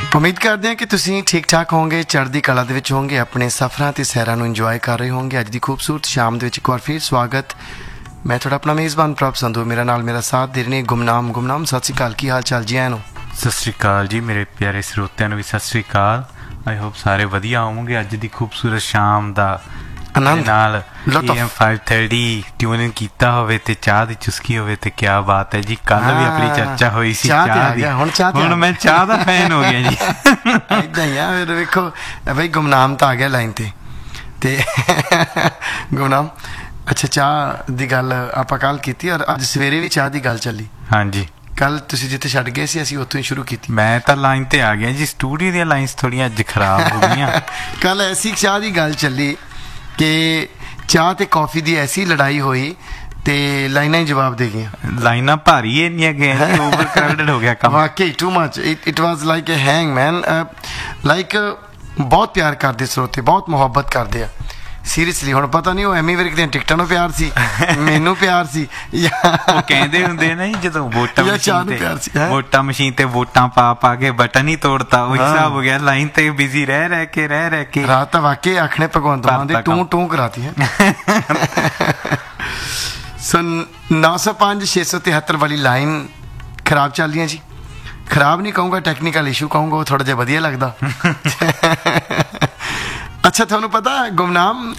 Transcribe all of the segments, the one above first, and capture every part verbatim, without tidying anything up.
ਉਮੀਦ ਕਰਦੇ ਹਾਂ ਕਿ ਤੁਸੀਂ ਠੀਕ ਠਾਕ ਹੋਵੋਗੇ, ਚੜ੍ਹਦੀ ਕਲਾ ਦੇ ਵਿੱਚ ਹੋਵੋਗੇ, ਆਪਣੇ ਸਫ਼ਰਾਂ ਤੇ ਸੈਰਾਂ ਨੂੰ ਇੰਜੋਏ ਕਰ ਰਹੇ ਹੋਵੋਗੇ। ਅੱਜ ਦੀ ਖੂਬਸੂਰਤ ਸ਼ਾਮ ਦੇ ਵਿੱਚ ਇੱਕ ਵਾਰ ਫਿਰ ਸਵਾਗਤ। ਮੈਂ ਤੁਹਾਡਾ ਆਪਣਾ ਮੇਜ਼ਬਾਨ ਪ੍ਰਭ ਸੰਧੂ, ਮੇਰਾ ਨਾਲ ਮੇਰਾ ਸਾਥ ਦੇ ਰਹੇ ਨੇ ਗੁਮਨਾਮ। ਗੁਮਨਾਮ ਸਤਿ ਸ਼੍ਰੀ ਅਕਾਲ, ਕੀ ਹਾਲ ਚਾਲ ਜੀ? ਆਇਆਂ ਨੂੰ ਸਤਿ ਸ਼੍ਰੀ ਅਕਾਲ ਜੀ, ਮੇਰੇ ਪਿਆਰੇ ਸਰੋਤਿਆਂ ਨੂੰ ਵੀ ਸਤਿ ਸ਼੍ਰੀ ਅਕਾਲ। ਆਈ ਹੋਪ ਸਾਰੇ ਵਧੀਆ ਹੋਵੋਗੇ। ਅੱਜ ਦੀ ਖੂਬਸੂਰਤ ਸ਼ਾਮ ਦਾ ਆਨੰਦ ਨਾਲ A M five thirty tuning ਕੀਤਾ ਹੋਵੇ ਤੇ ਚਾਹ ਦੀ ਚੁਸਕੀ ਹੋਵੇ ਤੇ ਕੀ ਬਾਤ ਹੈ ਜੀ। ਕੱਲ ਵੀ ਆਪਣੀ ਚਰਚਾ ਹੋਈ ਸੀ ਚਾਹ ਦੀ, ਹੁਣ ਮੈਂ ਚਾਹ ਦਾ ਫੈਨ ਹੋ ਗਿਆ ਜੀ। ਏਦਾਂ ਹੀ ਆ। ਫਿਰ ਵੇਖੋ ਬਈ ਗੁਮਨਾਮ ਤਾਂ ਆ ਗਿਆ ਲਾਈਨ ਤੇ ਤੇ ਗੁਮਨਾਮ, ਅੱਛਾ ਚਾਹ ਦੀ ਗੱਲ ਆਪਾਂ ਕੱਲ ਕੀਤੀ ਔਰ ਅੱਜ ਸਵੇਰੇ ਵੀ ਚਾਹ ਦੀ ਗੱਲ ਚੱਲੀ। ਹਾਂਜੀ, ਕੱਲ ਤੁਸੀਂ ਜਿੱਥੇ ਛੱਡ ਗਏ ਸੀ ਅਸੀਂ ਉੱਥੋਂ ਹੀ ਸ਼ੁਰੂ ਕੀਤੀ। ਮੈਂ ਤਾਂ ਲਾਈਨ ਤੇ ਆ ਗਿਆ ਜੀ। ਸਟੂਡੀਓ ਦੀਆਂ ਲਾਈਨਸ ਥੋੜੀਆਂ ਅੱਜ ਖਰਾਬ ਹੋ ਗਈਆਂ। ਕੱਲ ਐਸੀ ਚਾਹ ਦੀ ਗੱਲ ਚੱਲੀ ਕਿ ਚਾਹ ਤੇ ਕੌਫੀ ਦੀ ਐਸੀ ਲੜਾਈ ਹੋਈ ਤੇ ਲਾਈਨਾਂ ਹੀ ਜਵਾਬ ਦੇ ਗਈਆਂ। ਲਾਈਨਾਂ ਭਾਰੀ ਇੰਨੀਆਂ ਗਈਆਂ, ਓਵਰ ਕਰਾਊਡਡ ਹੋ ਗਿਆ ਕੰਮ। ਵਾਕਈ too much, it was like a hang man. Like ਬਹੁਤ ਪਿਆਰ ਕਰਦੇ ਸਰੋਤੇ, ਬਹੁਤ ਮੁਹੱਬਤ ਕਰਦੇ ਆ ਸੀਰੀਅਸਲੀ। ਹੁਣ ਪਤਾ ਨਹੀਂ ਉਹ ਐਮੀ ਵਿਰਕ ਦੀਆਂ ਟਿਕਟਾਂ ਨੂੰ ਪਿਆਰ ਸੀ, ਮੈਨੂੰ ਪਿਆਰ ਸੀ, ਉਹ ਕਹਿੰਦੇ ਹੁੰਦੇ ਨਾ ਜਦੋਂ ਵੋਟਾਂ ਮਸ਼ੀਨ ਵੋਟਾਂ ਮਸ਼ੀਨ ਤੇ ਵੋਟਾਂ ਪਾ ਪਾ ਕੇ ਬਟਨ ਹੀ ਤੋੜਤਾ, ਉਹ ਹਿਸਾਬ ਹੋ ਗਿਆ। ਲਾਈਨ ਤੇ ਬਿਜ਼ੀ ਰਹਿ ਰਹਿ ਕੇ ਰਹਿ ਰਹਿ ਕੇ ਰਾਤ ਤਾਂ ਵਾਕਈ ਆਖਣੇ ਭਗਵੰਤ ਮਾਨ ਦੀ ਟੂ ਟੂ ਕਰਾਤੀ ਹੈ। ਸੋ ਨੌ ਸੌ ਪੰਜ ਛੇ ਸੌ ਤਿਹੱਤਰ ਵਾਲੀ ਲਾਈਨ ਖਰਾਬ ਚੱਲ ਰਹੀ ਹੈ ਜੀ। ਖਰਾਬ ਨਹੀਂ ਕਹੂੰਗਾ, ਟੈਕਨੀਕਲ ਇਸ਼ੂ ਕਹੂੰਗਾ, ਉਹ ਥੋੜਾ ਜਿਹਾ ਵਧੀਆ ਲੱਗਦਾ। ਅੱਛਾ, ਤੁਹਾਨੂੰ ਪਤਾ ਗੁਮਨਾਮ,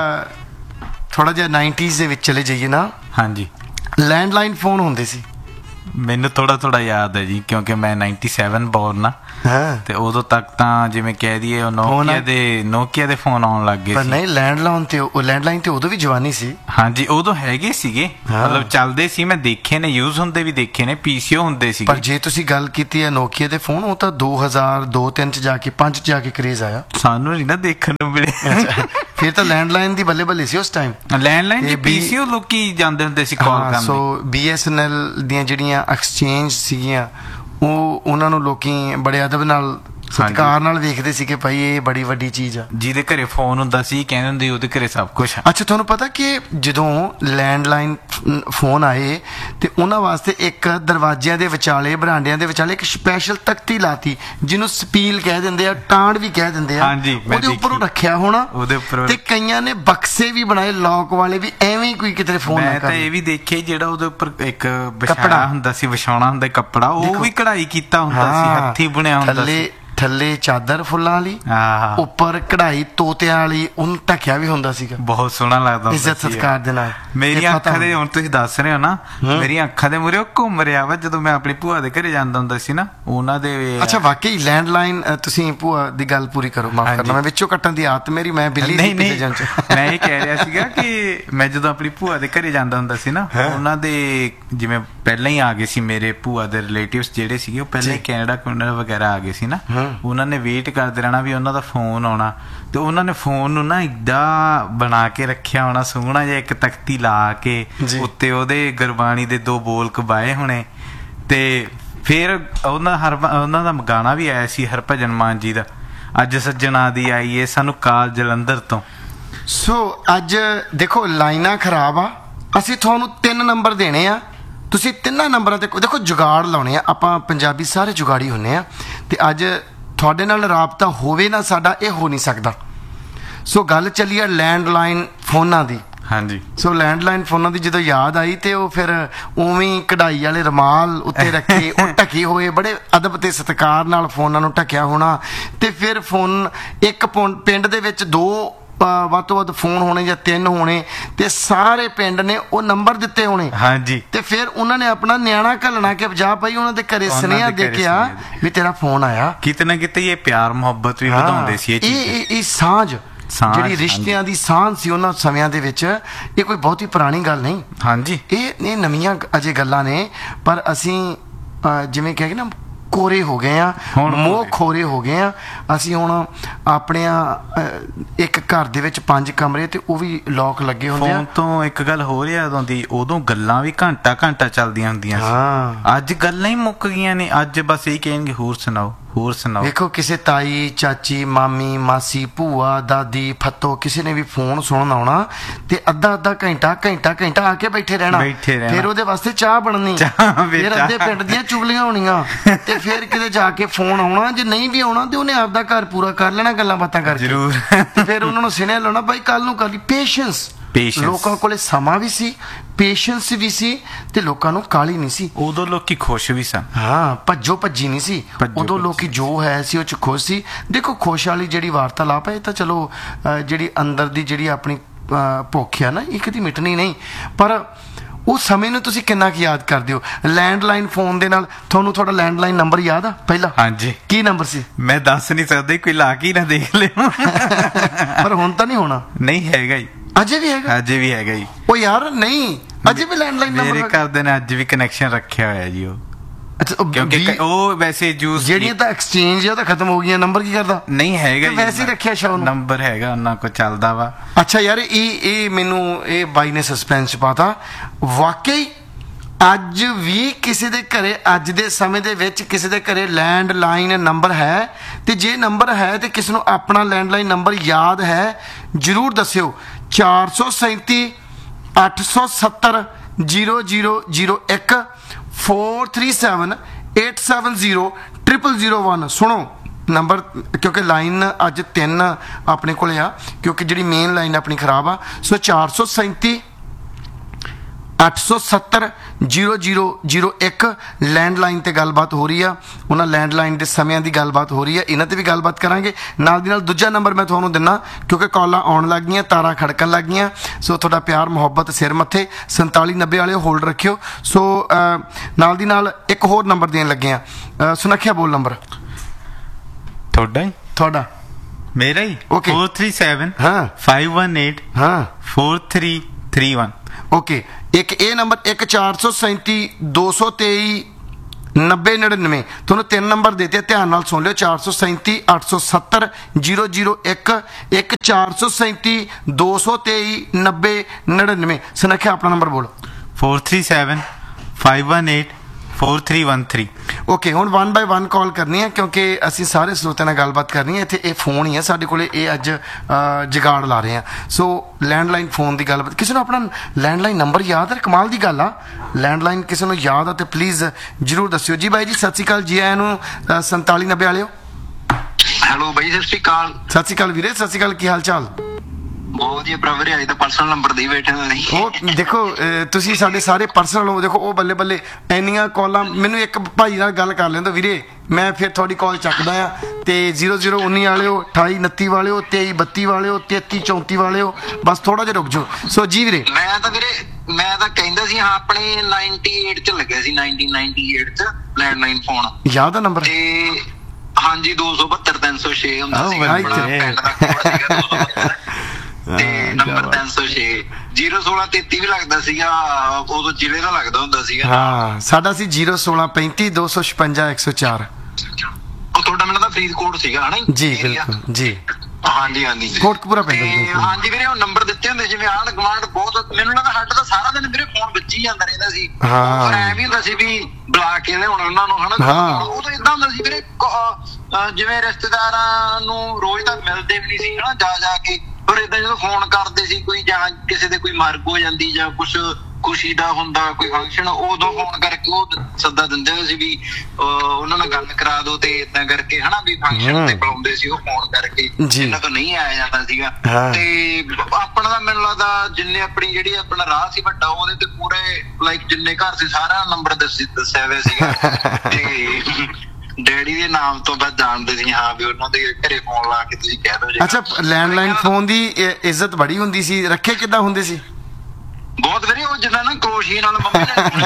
ਥੋੜਾ ਜਿਹਾ ਨਾਈਨਟੀਜ਼ ਦੇ ਵਿੱਚ ਚਲੇ ਜਾਈਏ ਨਾ। ਹਾਂਜੀ, ਲੈਂਡਲਾਈਨ ਫੋਨ ਹੁੰਦੇ ਸੀ। ਮੈਨੂੰ ਥੋੜਾ ਥੋੜਾ ਯਾਦ ਹੈ ਜੀ, ਕਿਉਂਕਿ ਮੈਂ ਨਾਈਨਟੀ ਸੈਵਨ ਬੋਰਨ ਆ ਤੇ ਉਦੋਂ ਤੱਕ ਤਾਂ ਜਿਵੇਂ ਕਹਿ ਦਈਏ ਉਹ ਨੋਕੀਆ ਦੇ ਨੋਕੀਆ ਦੇ ਫੋਨ ਆਉਣ ਲੱਗ ਗਏ ਸੀ। ਨਹੀਂ, ਲੈਂਡਲਾਈਨ ਤੇ ਲੈਂਡਲਾਈਨ ਤੇ ਉਦੋਂ ਵੀ ਜਵਾਨੀ ਸੀ। ਹਾਂਜੀ, ਉਦੋਂ ਹੈਗੇ ਸੀਗੇ, ਮਤਲਬ ਚੱਲਦੇ ਸੀ, ਮੈਂ ਦੇਖੇ ਨੇ, ਯੂਜ਼ ਹੁੰਦੇ ਵੀ ਦੇਖੇ ਨੇ, ਪੀਸੀਓ ਹੁੰਦੇ ਸੀ। ਪਰ ਜੇ ਤੁਸੀਂ ਗੱਲ ਕੀਤੀ ਹੈ ਨੋਕੀਆ ਦੇ ਫੋਨ, ਉਹ ਤਾਂ ਦੋ ਹਜ਼ਾਰ ਦੋ ਤਿੰਨ ਚ ਜਾ ਕੇ ਪੰਜ ਚ ਜਾ ਕੇ ਕਰੇਜ਼ ਆਇਆ। ਸਾਨੂੰ ਨਹੀਂ ਨਾ ਦੇਖਣ ਨੂੰ ਮਿਲੇ। ਫਿਰ ਤਾਂ ਲੈਂਡਲਾਈਨ ਦੀ ਬੱਲੇ ਬੱਲੇ ਸੀ ਉਸ ਟਾਈਮ। ਲੈਂਡਲਾਈਨ ਦੀ ਪੀਸੀਓ ਲੋਕੀ ਜਾਂਦੇ ਹੁੰਦੇ ਸੀ ਕਾਲ ਕਰਨ। ਸੋ ਬੀ ਐਸ ਐਨ ਐਲ ਦੀਆਂ ਜਿਹੜੀਆਂ ਐਕਸਚੇਂਜ ਸੀਗੀਆਂ, ਉਹ ਉਹਨਾਂ ਨੂੰ ਲੋਕੀ ਬੜੇ ਅਦਬ ਨਾਲ ਸਤਿਕਾਰ ਨਾਲ ਵੇਖਦੇ ਸੀ ਕਿ ਭਾਈ ਇਹ ਬੜੀ ਵੱਡੀ ਚੀਜ਼ ਆ। ਜਿਹਦੇ ਘਰੇ ਫੋਨ ਹੁੰਦਾ ਸੀ ਕਹਿੰਦੇ ਹੁੰਦੇ ਉਹਦੇ ਘਰੇ ਸਭ ਕੁਝ। ਅੱਛਾ, ਤੁਹਾਨੂੰ ਪਤਾ ਕਿ ਜਦੋਂ ਲੈਂਡਲਾਈਨ ਫੋਨ ਆਏ ਤੇ ਉਹਨਾਂ ਵਾਸਤੇ ਇੱਕ ਦਰਵਾਜ਼ਿਆਂ ਦੇ ਵਿਚਾਲੇ, ਬਰਾਂਡਿਆਂ ਦੇ ਵਿਚਾਲੇ ਇੱਕ ਸਪੈਸ਼ਲ ਤਖਤੀ ਲਾਤੀ, ਜਿਹਨੂੰ ਸਪੀਲ ਕਹਿ ਦਿੰਦੇ ਆ, ਟਾਂਡ ਵੀ ਕਹਿ ਦਿੰਦੇ ਆ। ਉਹਦੇ ਉੱਪਰ ਉਹ ਰੱਖਿਆ ਹੋਣਾ, ਉਹਦੇ ਉੱਪਰ ਤੇ ਕਈਆਂ ਨੇ ਬਕਸੇ ਵੀ ਬਣਾਏ ਲੌਕ ਵਾਲੇ ਵੀ, ਐਵੇਂ ਕੋਈ ਕਿਤੇ ਫੋਨ ਨਾ ਕਰ। ਮੈਂ ਤਾਂ ਇਹ ਵੀ ਦੇਖਿਆ ਜਿਹੜਾ ਉਹਦੇ ਉੱਪਰ ਇੱਕ ਵਿਛਾਣਾ ਹੁੰਦਾ ਸੀ, ਵਿਛਾਉਣਾ ਹੁੰਦਾ ਕੱਪੜਾ, ਉਹ ਵੀ ਕਢਾਈ ਕੀਤਾ ਹੁੰਦਾ ਸੀ, ਹੱਥੀਂ ਬੁਣਿਆ ਹੁੰਦਾ ਸੀ। ਥੱਲੇ ਚਾਦਰ ਫੁੱਲਾਂ ਵਾਲੀ, ਉੱਪਰ ਕਢਾਈ ਤੋਤਿਆਂ ਵਾਲੀ, ਉਹਨੂੰ ਢੱਕਿਆ ਵੀ ਹੁੰਦਾ ਸੀਗਾ। ਬਹੁਤ ਸੋਹਣਾ ਲੱਗਦਾ, ਇੱਜ਼ਤ ਸਤਿਕਾਰ ਦੇ ਨਾਲ। ਮੇਰੀਆਂ ਅੱਖਾਂ ਦੇ, ਹੁਣ ਤੁਸੀਂ ਦੱਸ ਰਹੇ ਹੋ ਨਾ, ਮੇਰੀਆਂ ਅੱਖਾਂ ਦੇ ਮੂਹਰੇ ਉਹ ਘੁੰਮ ਰਿਹਾ ਵਾ ਜਦੋਂ ਮੈਂ ਆਪਣੀ ਭੂਆ ਦੇ ਘਰੇ ਜਾਂਦਾ ਹੁੰਦਾ ਸੀ ਨਾ, ਉਹਨਾਂ ਦੇ। ਅੱਛਾ, ਵਾਕਈ ਲੈਂਡਲਾਈਨ, ਤੁਸੀਂ ਭੂਆ ਦੀ ਗੱਲ ਪੂਰੀ ਕਰੋ, ਮਾਫ ਕਰਨਾ, ਮੈਂ ਵਿੱਚੋਂ ਕੱਟਣ ਦੀ ਆਦਤ ਮੇਰੀ, ਮੈਂ ਬਿੱਲੀ ਨਹੀਂ ਨਹੀਂ ਮੈਂ ਇਹ ਕਹਿ ਰਿਹਾ ਸੀਗਾ ਕਿ ਮੈਂ ਜਦੋਂ ਆਪਣੀ ਭੂਆ ਦੇ ਘਰੇ ਜਾਂਦਾ ਹੁੰਦਾ ਸੀ ਨਾ, ਉਹਨਾਂ ਦੇ ਜਿਵੇਂ ਪਹਿਲਾਂ ਹੀ ਆ ਗਏ ਸੀ ਮੇਰੇ ਭੂਆ ਦੇ ਰਿਲੇਟਿਵਸ ਜਿਹੜੇ ਸੀਗੇ, ਉਹ ਪਹਿਲਾਂ ਹੀ ਕੈਨੇਡਾ ਕੁਨੇਡਾ ਵਗੈਰਾ ਆ ਗਏ ਸੀ ਨਾ। ਉਹਨਾਂ ਨੇ ਵੇਟ ਕਰਦੇ ਰਹਿਣਾ ਵੀ ਉਹਨਾਂ ਦਾ ਫੋਨ ਆਉਣਾ, ਤੇ ਉਹਨਾਂ ਨੇ ਫੋਨ ਨੂੰ ਨਾ ਏਦਾਂ ਬਣਾ ਕੇ ਰੱਖਿਆ ਹੋਣਾ, ਸੋਹਣਾ ਜਿਹਾ ਇੱਕ ਤਖਤੀ ਲਾ ਕੇ, ਉੱਤੇ ਉਹਦੇ ਗੁਰਬਾਣੀ ਦੇ ਦੋ ਬੋਲ ਕਬਾਏ ਹੋਣੇ। ਤੇ ਫਿਰ ਉਹਨਾਂ ਹਰ ਉਹਨਾਂ ਦਾ ਗਾਣਾ ਵੀ ਆਇਆ ਸੀ ਹਰਭਜਨ ਮਾਨ ਜੀ ਦਾ, ਅੱਜ ਸੱਜਣਾ ਦੀ ਆਈ ਏ ਸਾਨੂੰ ਕਾਲ ਜਲੰਧਰ ਤੋਂ। ਸੋ ਅੱਜ ਦੇਖੋ ਲਾਈਨਾਂ ਖਰਾਬ ਆ, ਅਸੀਂ ਤੁਹਾਨੂੰ ਤਿੰਨ ਨੰਬਰ ਦੇਣੇ ਆ, ਤੁਸੀਂ ਤਿੰਨਾਂ ਨੰਬਰਾਂ ਤੇ ਦੇਖੋ ਜੁਗਾੜ ਲਾਉਣੇ ਆ। ਆਪਾਂ ਪੰਜਾਬੀ ਸਾਰੇ ਜੁਗਾੜੀ ਹੁੰਦੇ ਆ, ਤੇ ਅੱਜ ਤੁਹਾਡੇ ਨਾਲ ਰਾਬਤਾ ਹੋਵੇ ਨਾ ਸਾਡਾ, ਇਹ ਹੋ ਨਹੀਂ ਸਕਦਾ। ਸੋ ਗੱਲ ਚੱਲੀ ਆ ਲੈਂਡਲਾਈਨ ਫੋਨਾਂ ਦੀ। ਹਾਂਜੀ, ਸੋ ਲੈਂਡਲਾਈਨ ਫੋਨਾਂ ਦੀ ਜਦੋਂ ਯਾਦ ਆਈ ਤੇ ਉਹ ਫਿਰ ਉਵੇਂ ਕਢਾਈ ਵਾਲੇ ਰੁਮਾਲ ਉੱਤੇ ਰੱਖੇ, ਉਹ ਢਕੇ ਹੋਏ, ਬੜੇ ਅਦਬ ਤੇ ਸਤਿਕਾਰ ਨਾਲ ਫੋਨਾਂ ਨੂੰ ਢਕਿਆ ਹੋਣਾ। ਤੇ ਫਿਰ ਫੋਨ ਇੱਕ ਪਿੰਡ ਦੇ ਵਿੱਚ ਦੋ ਵੱਧ ਤੋਂ ਵੱਧ ਫੋਨ ਹੋਣੇ ਜਾਂ ਤਿੰਨ ਹੋਣੇ, ਤੇ ਸਾਰੇ ਪਿੰਡ ਨੇ ਉਹ ਨੰਬਰ ਦਿੱਤੇ ਹੋਣੇ। ਹਾਂਜੀ, ਤੇ ਫਿਰ ਉਹਨਾਂ ਨੇ ਆਪਣਾ ਨਿਆਣਾ ਘੱਲਣਾ ਕਿ ਜਾ ਭਾਈ ਉਹਨਾਂ ਦੇ ਘਰੇ ਸੁਨੇਹਾ ਦੇ ਕੇ ਆ ਵੀ ਤੇਰਾ ਫੋਨ ਆਇਆ। ਕਿਤੇ ਨਾ ਕਿਤੇ ਇਹ ਪਿਆਰ ਮੁਹੱਬਤ ਵੀ ਵਧਾਉਂਦੇ ਸੀ। ਇਹ ਇਹ ਸਾਂਝ, ਜਿਹੜੀ ਰਿਸ਼ਤਿਆਂ ਦੀ ਸਾਂਝ ਸੀ ਉਹਨਾਂ ਸਮਿਆਂ ਦੇ ਵਿੱਚ, ਇਹ ਕੋਈ ਬਹੁਤੀ ਪੁਰਾਣੀ ਗੱਲ ਨਹੀਂ। ਹਾਂਜੀ, ਇਹ ਇਹ ਨਵੀਆਂ ਅਜੇ ਗੱਲਾਂ ਨੇ, ਪਰ ਅਸੀਂ ਜਿਵੇਂ ਕਹਿ ਗਏ ਨਾ, ਕੋਰੇ ਹੋ ਗਏ ਆ, ਮੋਹ ਖੋਰੇ ਹੋ ਗਏ ਆ ਅਸੀਂ। ਹੁਣ ਆਪਣੇ ਇੱਕ ਘਰ ਦੇ ਵਿੱਚ ਪੰਜ ਕਮਰੇ ਤੇ ਉਹ ਵੀ ਲੋਕ ਲੱਗੇ ਹੁੰਦੇ ਆ। ਫੋਨ ਤੋਂ ਇੱਕ ਗੱਲ ਹੋ ਰਹੀ ਆ, ਉਦੋਂ ਦੀ ਉਦੋਂ ਗੱਲਾਂ ਵੀ ਘੰਟਾ ਘੰਟਾ ਚੱਲਦੀਆਂ ਹੁੰਦੀਆਂ ਸੀ। ਅੱਜ ਗੱਲਾਂ ਹੀ ਮੁੱਕ ਗਈਆਂ ਨੇ। ਅੱਜ ਬਸ ਇਹ ਕਹਿਣਗੇ ਹੋਰ ਸੁਣਾਓ ਹੋਰ ਸੁਣਾਓ। ਵੇਖੋ ਕਿਸੇ ਤਾਈ ਚਾਚੀ ਮਾਮੀ ਮਾਸੀ ਭੂਆ ਦਾਦੀ ਫੱਤੋ ਕਿਸੇ ਨੇ ਵੀ ਫੋਨ ਸੁਣਨ ਆਉਣਾ ਤੇ ਅੱਧਾ ਅੱਧਾ ਘੰਟਾ ਘੰਟਾ ਘੰਟਾ ਆ ਕੇ ਬੈਠੇ ਰਹਿਣਾ, ਬੈਠੇ ਰਹਿਣਾ। ਫਿਰ ਉਹਦੇ ਵਾਸਤੇ ਚਾਹ ਬਣਨੀ, ਫਿਰ ਅੱਧੇ ਪਿੰਡ ਦੀਆਂ ਚੁਗਲੀਆਂ ਹੋਣੀਆਂ ਤੇ ਫਿਰ ਕਿਤੇ ਜਾ ਕੇ ਫੋਨ ਆਉਣਾ। ਜੇ ਨਹੀਂ ਵੀ ਆਉਣਾ ਤੇ ਉਹਨੇ ਆਪਦਾ ਘਰ ਪੂਰਾ ਕਰ ਲੈਣਾ ਗੱਲਾਂ ਬਾਤਾਂ ਕਰਕੇ ਜ਼ਰੂਰ। ਤੇ ਫਿਰ ਉਹਨਾਂ ਨੂੰ ਸੁਨੇਹਾ ਲਾਉਣਾ ਬਾਈ ਕੱਲ ਨੂੰ ਕਰ ਲਈ। ਪੇਸ਼ੈਂਸ, ਲੋਕਾਂ ਕੋਲੇ ਸਮਾਂ ਵੀ ਸੀ, ਪੇਸ਼ੈਂਸ ਵੀ ਸੀ ਤੇ ਲੋਕਾਂ ਨੂੰ ਕਾਹਲੀ ਨਹੀਂ ਸੀ। ਉਦੋਂ ਲੋਕੀ ਖੁਸ਼ ਵੀ ਸਨ। ਹਾਂ, ਭੱਜੋ ਭੱਜੀ ਨਹੀਂ ਸੀ ਉਦੋਂ। ਲੋਕੀ ਜੋ ਹੈ ਸੀ ਉਹ ਚ ਖੁਸ਼ ਸੀ। ਦੇਖੋ ਖੁਸ਼ ਵਾਲੀ ਜਿਹੜੀ ਵਾਰਤਾਲਾਪ ਹੈ ਇਹ ਤਾਂ ਚਲੋ ਅਹ ਜਿਹੜੀ ਅੰਦਰ ਦੀ ਜਿਹੜੀ ਆਪਣੀ ਅਹ ਭੁੱਖ ਆ ਨਾ ਇਹ ਕਦੀ ਮਿਟਣੀ ਨਹੀਂ, ਪਰ ਉਹ ਸਮੇਂ ਨੂੰ ਤੁਸੀਂ ਕਿੰਨਾ ਕੁ ਯਾਦ ਕਰਦੇ ਹੋ। ਲੈਂਡਲਾਈਨ ਫੋਨ ਦੇ ਨਾਲ ਤੁਹਾਨੂੰ ਤੁਹਾਡਾ ਲੈਂਡਲਾਈਨ ਨੰਬਰ ਯਾਦ ਆ ਪਹਿਲਾਂ? ਹਾਂਜੀ। ਕੀ ਨੰਬਰ ਸੀ? ਮੈਂ ਦੱਸ ਨਹੀਂ ਸਕਦਾ, ਕੋਈ ਲਾ ਕੇ ਨਾ ਦੇਖ ਲਿਓ। ਪਰ ਹੁਣ ਤਾਂ ਨਹੀਂ ਹੋਣਾ। ਨਹੀਂ ਹੈਗਾ ਜੀ, ਅਜੇ ਵੀ ਹੈਗਾ? ਅਜੇ ਵੀ ਹੈਗਾ ਜੀ। ਉਹ ਯਾਰ ਨਹੀਂ, ਅਜੇ ਵੀ ਲੈਂਡਲਾਈਨ ਨੰਬਰ ਮੇਰੇ ਘਰਦੇ ਨੇ ਅੱਜ ਵੀ ਕਨੈਕਸ਼ਨ ਰੱਖਿਆ ਹੋਇਆ ਜੀ ਉਹ। ਅੱਛਾ, ਕਿਉਂਕਿ ਉਹ ਵੈਸੇ ਜੂਸ ਜਿਹੜੀਆਂ ਤਾਂ ਐਕਸਚੇਂਜ ਆ ਤਾਂ ਖਤਮ ਹੋ ਗਈਆਂ, ਨੰਬਰ ਕੀ ਕਰਦਾ? ਨਹੀਂ ਹੈਗਾ ਜੀ, ਵੈਸੇ ਹੀ ਰੱਖਿਆ ਸ਼ਾਉ ਨੂੰ ਨੰਬਰ ਹੈਗਾ ਉਹਨਾਂ ਕੋਲ ਚੱਲਦਾ ਵਾ। ਅੱਛਾ ਯਾਰ, ਇਹ ਇਹ ਮੈਨੂੰ ਇਹ ਬਾਈ ਨੇ ਸਸਪੈਂਸ ਪਾਤਾ। ਵਾਕਈ ਅੱਜ ਵੀ ਕਿਸੇ ਦੇ ਘਰੇ ਅੱਜ ਦੇ ਸਮੇਂ ਦੇ ਵਿੱਚ ਕਿਸੇ ਦੇ ਘਰੇ ਲੈਂਡਲਾਈਨ ਨੰਬਰ ਹੈ? ਤੇ ਜੇ ਨੰਬਰ ਹੈ ਤੇ ਕਿਸ ਨੂੰ ਆਪਣਾ ਲੈਂਡਲਾਈਨ ਨੰਬਰ ਯਾਦ ਹੈ ਜ਼ਰੂਰ ਦੱਸਿਓ। ਚਾਰ ਸੌ ਸੈਂਤੀ ਅੱਠ ਸੌ ਸੱਤਰ ਜ਼ੀਰੋ ਜ਼ੀਰੋ ਜ਼ੀਰੋ ਇੱਕ four three seven eight seven zero triple zero one. ਸੁਣੋ ਨੰਬਰ, ਕਿਉਂਕਿ ਲਾਈਨ ਅੱਜ ਤਿੰਨ ਆਪਣੇ ਕੋਲ ਆ, ਕਿਉਂਕਿ ਜਿਹੜੀ ਮੇਨ ਲਾਈਨ ਆਪਣੀ ਖਰਾਬ ਆ। ਸੋ ਚਾਰ ਸੌ ਸੈਂਤੀ ਅੱਠ ਸੌ ਸੱਤਰ ਜ਼ੀਰੋ ਜ਼ੀਰੋ ਜ਼ੀਰੋ ਇੱਕ ਲੈਂਡਲਾਈਨ ਤੇ ਗੱਲਬਾਤ ਹੋ ਰਹੀ ਆ। ਉਹਨਾਂ ਲੈਂਡਲਾਈਨ ਦੇ ਸਮਿਆਂ ਦੀ ਗੱਲਬਾਤ ਹੋ ਰਹੀ ਆ, ਇਹਨਾਂ ਤੇ ਵੀ ਗੱਲਬਾਤ ਕਰਾਂਗੇ। ਨਾਲ ਦੀ ਨਾਲ ਦੂਜਾ ਨੰਬਰ ਮੈਂ ਤੁਹਾਨੂੰ ਦਿੰਦਾ, ਕਿਉਂਕਿ ਕਾਲਾਂ ਆਉਣ ਲੱਗ ਗਈਆਂ, ਤਾਰਾਂ ਖੜਕਣ ਲੱਗ ਗਈਆਂ। ਸੋ ਤੁਹਾਡਾ ਪਿਆਰ ਮੁਹੱਬਤ ਸਿਰ ਮੱਥੇ। ਸੰਤਾਲੀ ਨੱਬੇ ਵਾਲੇ ਹੋਲਡ ਰੱਖਿਓ। ਸੋ ਨਾਲ ਦੀ ਨਾਲ ਇੱਕ ਹੋਰ ਨੰਬਰ ਦੇਣ ਲੱਗੇ ਆ। ਸੁਨੱਖਿਆ ਬੋਲ ਨੰਬਰ ਤੁਹਾਡਾ ਹੀ? ਤੁਹਾਡਾ? ਮੇਰਾ ਹੀ। ਓਕੇ। ਫੋਰ ਥ੍ਰੀ ਸੈਵਨ ਹਾਂ ਫਾਈਵ ਵਨ ਏਟ ਹਾਂ four three three one. Okay. ਇੱਕ ਇਹ ਨੰਬਰ ਇੱਕ ਚਾਰ ਸੌ ਸੈਂਤੀ ਦੋ ਸੌ ਤੇਈ ਨੱਬੇ ਨੜਿਨਵੇਂ। ਤੁਹਾਨੂੰ ਤਿੰਨ ਨੰਬਰ ਦੇਤੇ, ਧਿਆਨ ਨਾਲ ਸੁਣ ਲਿਓ। ਚਾਰ ਸੌ ਸੈਂਤੀ ਅੱਠ ਸੌ ਸੱਤਰ ਜ਼ੀਰੋ ਜ਼ੀਰੋ ਇੱਕ ਇੱਕ ਚਾਰ ਸੌ ਸੈਂਤੀ ਦੋ ਸੌ ਤੇਈ ਨੱਬੇ ਨੜਿਨਵੇਂ। ਸੁਨੱਖਿਆ ਆਪਣਾ ਨੰਬਰ ਬੋਲ। Four three seven five one eight four three one three. Okay, ਹੁਣ ਵਨ ਬਾਏ ਵਨ ਕਾਲ ਕਰਨੀ ਹੈ, ਕਿਉਂਕਿ ਅਸੀਂ ਸਾਰੇ ਸਰੋਤਿਆਂ ਨਾਲ ਗੱਲਬਾਤ ਕਰਨੀ ਹੈ। ਇੱਥੇ ਇਹ ਫੋਨ ਹੀ ਹੈ ਸਾਡੇ ਕੋਲੇ, ਇਹ ਅੱਜ ਜਗਾੜ ਲਾ ਰਹੇ ਆ। ਸੋ ਲੈਂਡਲਾਈਨ ਫੋਨ ਦੀ ਗੱਲਬਾਤ, ਕਿਸੇ ਨੂੰ ਆਪਣਾ ਲੈਂਡਲਾਈਨ ਨੰਬਰ ਯਾਦ ਹੈ? ਕਮਾਲ ਦੀ ਗੱਲ ਆ, ਲੈਂਡਲਾਈਨ ਕਿਸੇ ਨੂੰ ਯਾਦ ਆ ਤੇ ਪਲੀਜ਼ ਜਰੂਰ ਦੱਸਿਓ ਜੀ। ਬਾਈ ਜੀ ਸਤਿ ਸ਼੍ਰੀ ਅਕਾਲ, ਜੀ ਆਇਆਂ ਨੂੰ ਸੰਤਾਲੀ ਨੱਬੇ ਵਾਲਿਓ। ਹੈਲੋ ਬਾਈ, ਸਤਿ ਸ਼੍ਰੀ ਅਕਾਲ। ਸਤਿ ਸ਼੍ਰੀ ਅਕਾਲ ਵੀਰੇ, ਸਤਿ ਸ਼੍ਰੀ ਅਕਾਲ, ਕੀ ਹਾਲ ਚਾਲ? ਬਹੁਤ ਵਧੀਆ ਭਰਾ ਵੀਰੇ, ਅੱਜ ਤਾਂ ਪਰਸਨਲ ਨੰਬਰ ਦੇ ਬੈਠੇ ਨੇ। ਉਹ ਦੇਖੋ ਤੁਸੀਂ ਸਾਡੇ ਸਾਰੇ ਪਰਸਨਲ ਹੋ। ਦੇਖੋ ਉਹ ਬੱਲੇ ਬੱਲੇ ਇੰਨੀਆਂ ਕਾਲਾਂ। ਮੈਨੂੰ ਇੱਕ ਭਾਈ ਨਾਲ ਗੱਲ ਕਰ ਲੈਂਦਾ ਵੀਰੇ, ਮੈਂ ਫਿਰ ਤੁਹਾਡੀ ਕਾਲ ਚੱਕਦਾ ਆ। ਤੇ ਜ਼ੀਰੋ ਜ਼ੀਰੋ ਉੱਨੀ ਵਾਲਿਓ, ਅਠਾਈ ਉਨੱਤੀ ਵਾਲਿਓ, ਤੇਈ ਬੱਤੀ ਵਾਲਿਓ, ਤੇਤੀ ਚੌਂਤੀ ਵਾਲਿਓ, ਬਸ ਥੋੜਾ ਜਿਹਾ ਰੁਕ ਜਾਓ। ਸੋ ਜੀ ਵੀਰੇ, ਮੈਂ ਤਾਂ ਵੀਰੇ ਮੈਂ ਤਾਂ ਕਹਿੰਦਾ ਸੀ ਹਾਂ ਆਪਣੇ ਨਾਈਨਟੀ ਏਟ ਚ ਲੱਗਿਆ ਸੀ, ਨਾਈਨਟੀਨ ਨਾਈਨਟੀ ਏਟ ਚ ਲੈਂਡਲਾਈਨ ਫੋਨ। ਯਾਦ ਆ ਨੰਬਰ? ਤੇ ਹਾਂਜੀ ਦੋ ਸੌ ਬਹੱਤਰ ਤਿੰਨ ਸੌ ਛੇ ਹੁੰਦਾ ਸੀ ਭਾਈ ਆਪਣਾ ਪਿੰਡ ਦਾ ਕੋਡ ਸੀਗਾ ਦੋ ਸੌ ਬਹੱਤਰ ਤੇ ਨੰਬਰ ਤਿੰਨ ਸੌ ਛੇ। ਜ਼ੀਰੋ ਸੋਲਾਂ ਤੇਤੀ ਵੀ ਲੱਗਦਾ ਸੀਗਾ, ਉਦੋਂ ਜ਼ਿਲ੍ਹੇ ਦਾ ਲੱਗਦਾ ਹੁੰਦਾ ਸੀਗਾ। ਹਾਂ ਸਾਡਾ ਸੀ ਜ਼ੀਰੋ ਸੋਲਾਂ ਪੈਂਤੀ ਦੋ ਸੌ ਛਪੰਜਾ ਇੱਕ ਸੌ ਚਾਰ। ਉਹ ਤੁਹਾਡਾ ਮੈਨੂੰ ਤਾਂ ਫਰੀਦਕੋਟ ਸੀਗਾ ਹਨਾ ਜੀ? ਬਿਲਕੁਲ ਜੀ, ਹਾਂਜੀ ਹਾਂਜੀ। ਕੋਟਕਪੂਰਾ ਪਿੰਡ। ਹਾਂਜੀ ਵੀਰੇ, ਉਹ ਨੰਬਰ ਦਿੱਤੇ ਹੁੰਦੇ ਜਿਵੇਂ ਆਂਢ ਗੁਆਂਢ ਬਹੁਤ। ਮੈਨੂੰ ਲੱਗਦਾ ਸਾਡਾ ਤਾਂ ਸਾਰਾ ਦਿਨ ਵੀਰੇ ਫੋਨ ਵੱਜੀ ਜਾਂਦਾ ਰਹਿੰਦਾ ਸੀ। ਹਾਂ। ਐ ਵੀ ਹੁੰਦਾ ਸੀ ਵੀ ਬੁਲਾ ਕੇ ਲਿਆਉਣਾ ਉਹਨਾਂ ਨੂੰ ਹਨਾ। ਹਾਂ। ਉਦੋਂ ਏਦਾਂ ਹੁੰਦਾ ਸੀ ਵੀਰੇ, ਜਿਵੇਂ ਰਿਸ਼ਤੇਦਾਰਾਂ ਨੂੰ ਰੋਜ਼ ਤੱਕ ਮਿਲਦੇ ਵੀ ਨਹੀਂ ਸੀ ਹਨਾ ਜਾ ਜਾ ਕੇ, ਪਰ ਏਦਾਂ ਜਦੋਂ ਫੋਨ ਕਰਦੇ ਸੀ ਕੋਈ, ਜਾਂ ਕਿਸੇ ਦੇ ਕੋਈ ਮਰਗ ਹੋ ਜਾਂਦੀ ਜਾਂ ਕੁਛ ਖੁਸ਼ੀ ਦਾ ਹੁੰਦਾ ਕੋਈ ਫੰਕਸ਼ਨ, ਉਦੋਂ ਫੋਨ ਕਰਕੇ ਉਹ ਸੱਦਾ ਦਿੰਦੇ ਹੁੰਦੇ ਸੀ ਵੀ ਉਹਨਾਂ ਨਾਲ ਗੱਲ ਕਰਾ ਦੋ ਤੇ ਏਦਾਂ ਕਰਕੇ ਹਨਾ ਵੀ ਫੰਕਸ਼ਨ ਤੇ ਬੁਲਾਉਂਦੇ ਸੀ ਉਹ ਫੋਨ ਕਰਕੇ, ਜਿੰਨਾ ਤੋਂ ਨਹੀਂ ਆਇਆ ਜਾਂਦਾ ਸੀਗਾ। ਤੇ ਆਪਣਾ ਤਾਂ ਮੈਨੂੰ ਲੱਗਦਾ ਜਿੰਨੇ ਆਪਣੀ ਜਿਹੜੀ ਆਪਣਾ ਰਾਹ ਸੀ ਵੱਡਾ, ਉਹਦੇ ਤੇ ਪੂਰੇ ਲਾਈਕ ਜਿੰਨੇ ਘਰ ਸੀ ਸਾਰਾ ਨੰਬਰ ਦੱਸਿਆ ਹੋਇਆ ਸੀਗਾ। ਤੇ ਡੈਡੀ ਦੇ ਨਾਮ ਤੋਂ ਬਸ ਜਾਣਦੇ ਸੀ ਹਾਂ ਵੀ ਉਹਨਾਂ ਦੇ ਘਰੇ ਫੋਨ ਲਾ ਕੇ ਤੁਸੀਂ ਕਹਿ ਦੋ। ਅੱਛਾ, ਲੈਂਡਲਾਈਨ ਫੋਨ ਦੀ ਇੱਜ਼ਤ ਬੜੀ ਹੁੰਦੀ ਸੀ, ਰੱਖੇ ਕਿੱਦਾਂ ਹੁੰਦੇ ਸੀ? ਬਹੁਤ ਵੀਰੇ, ਉਹ ਜਿੱਦਾਂ ਨਾ ਕਰੋਸ਼ੀਏ ਨਾਲ ਮੰਮੀ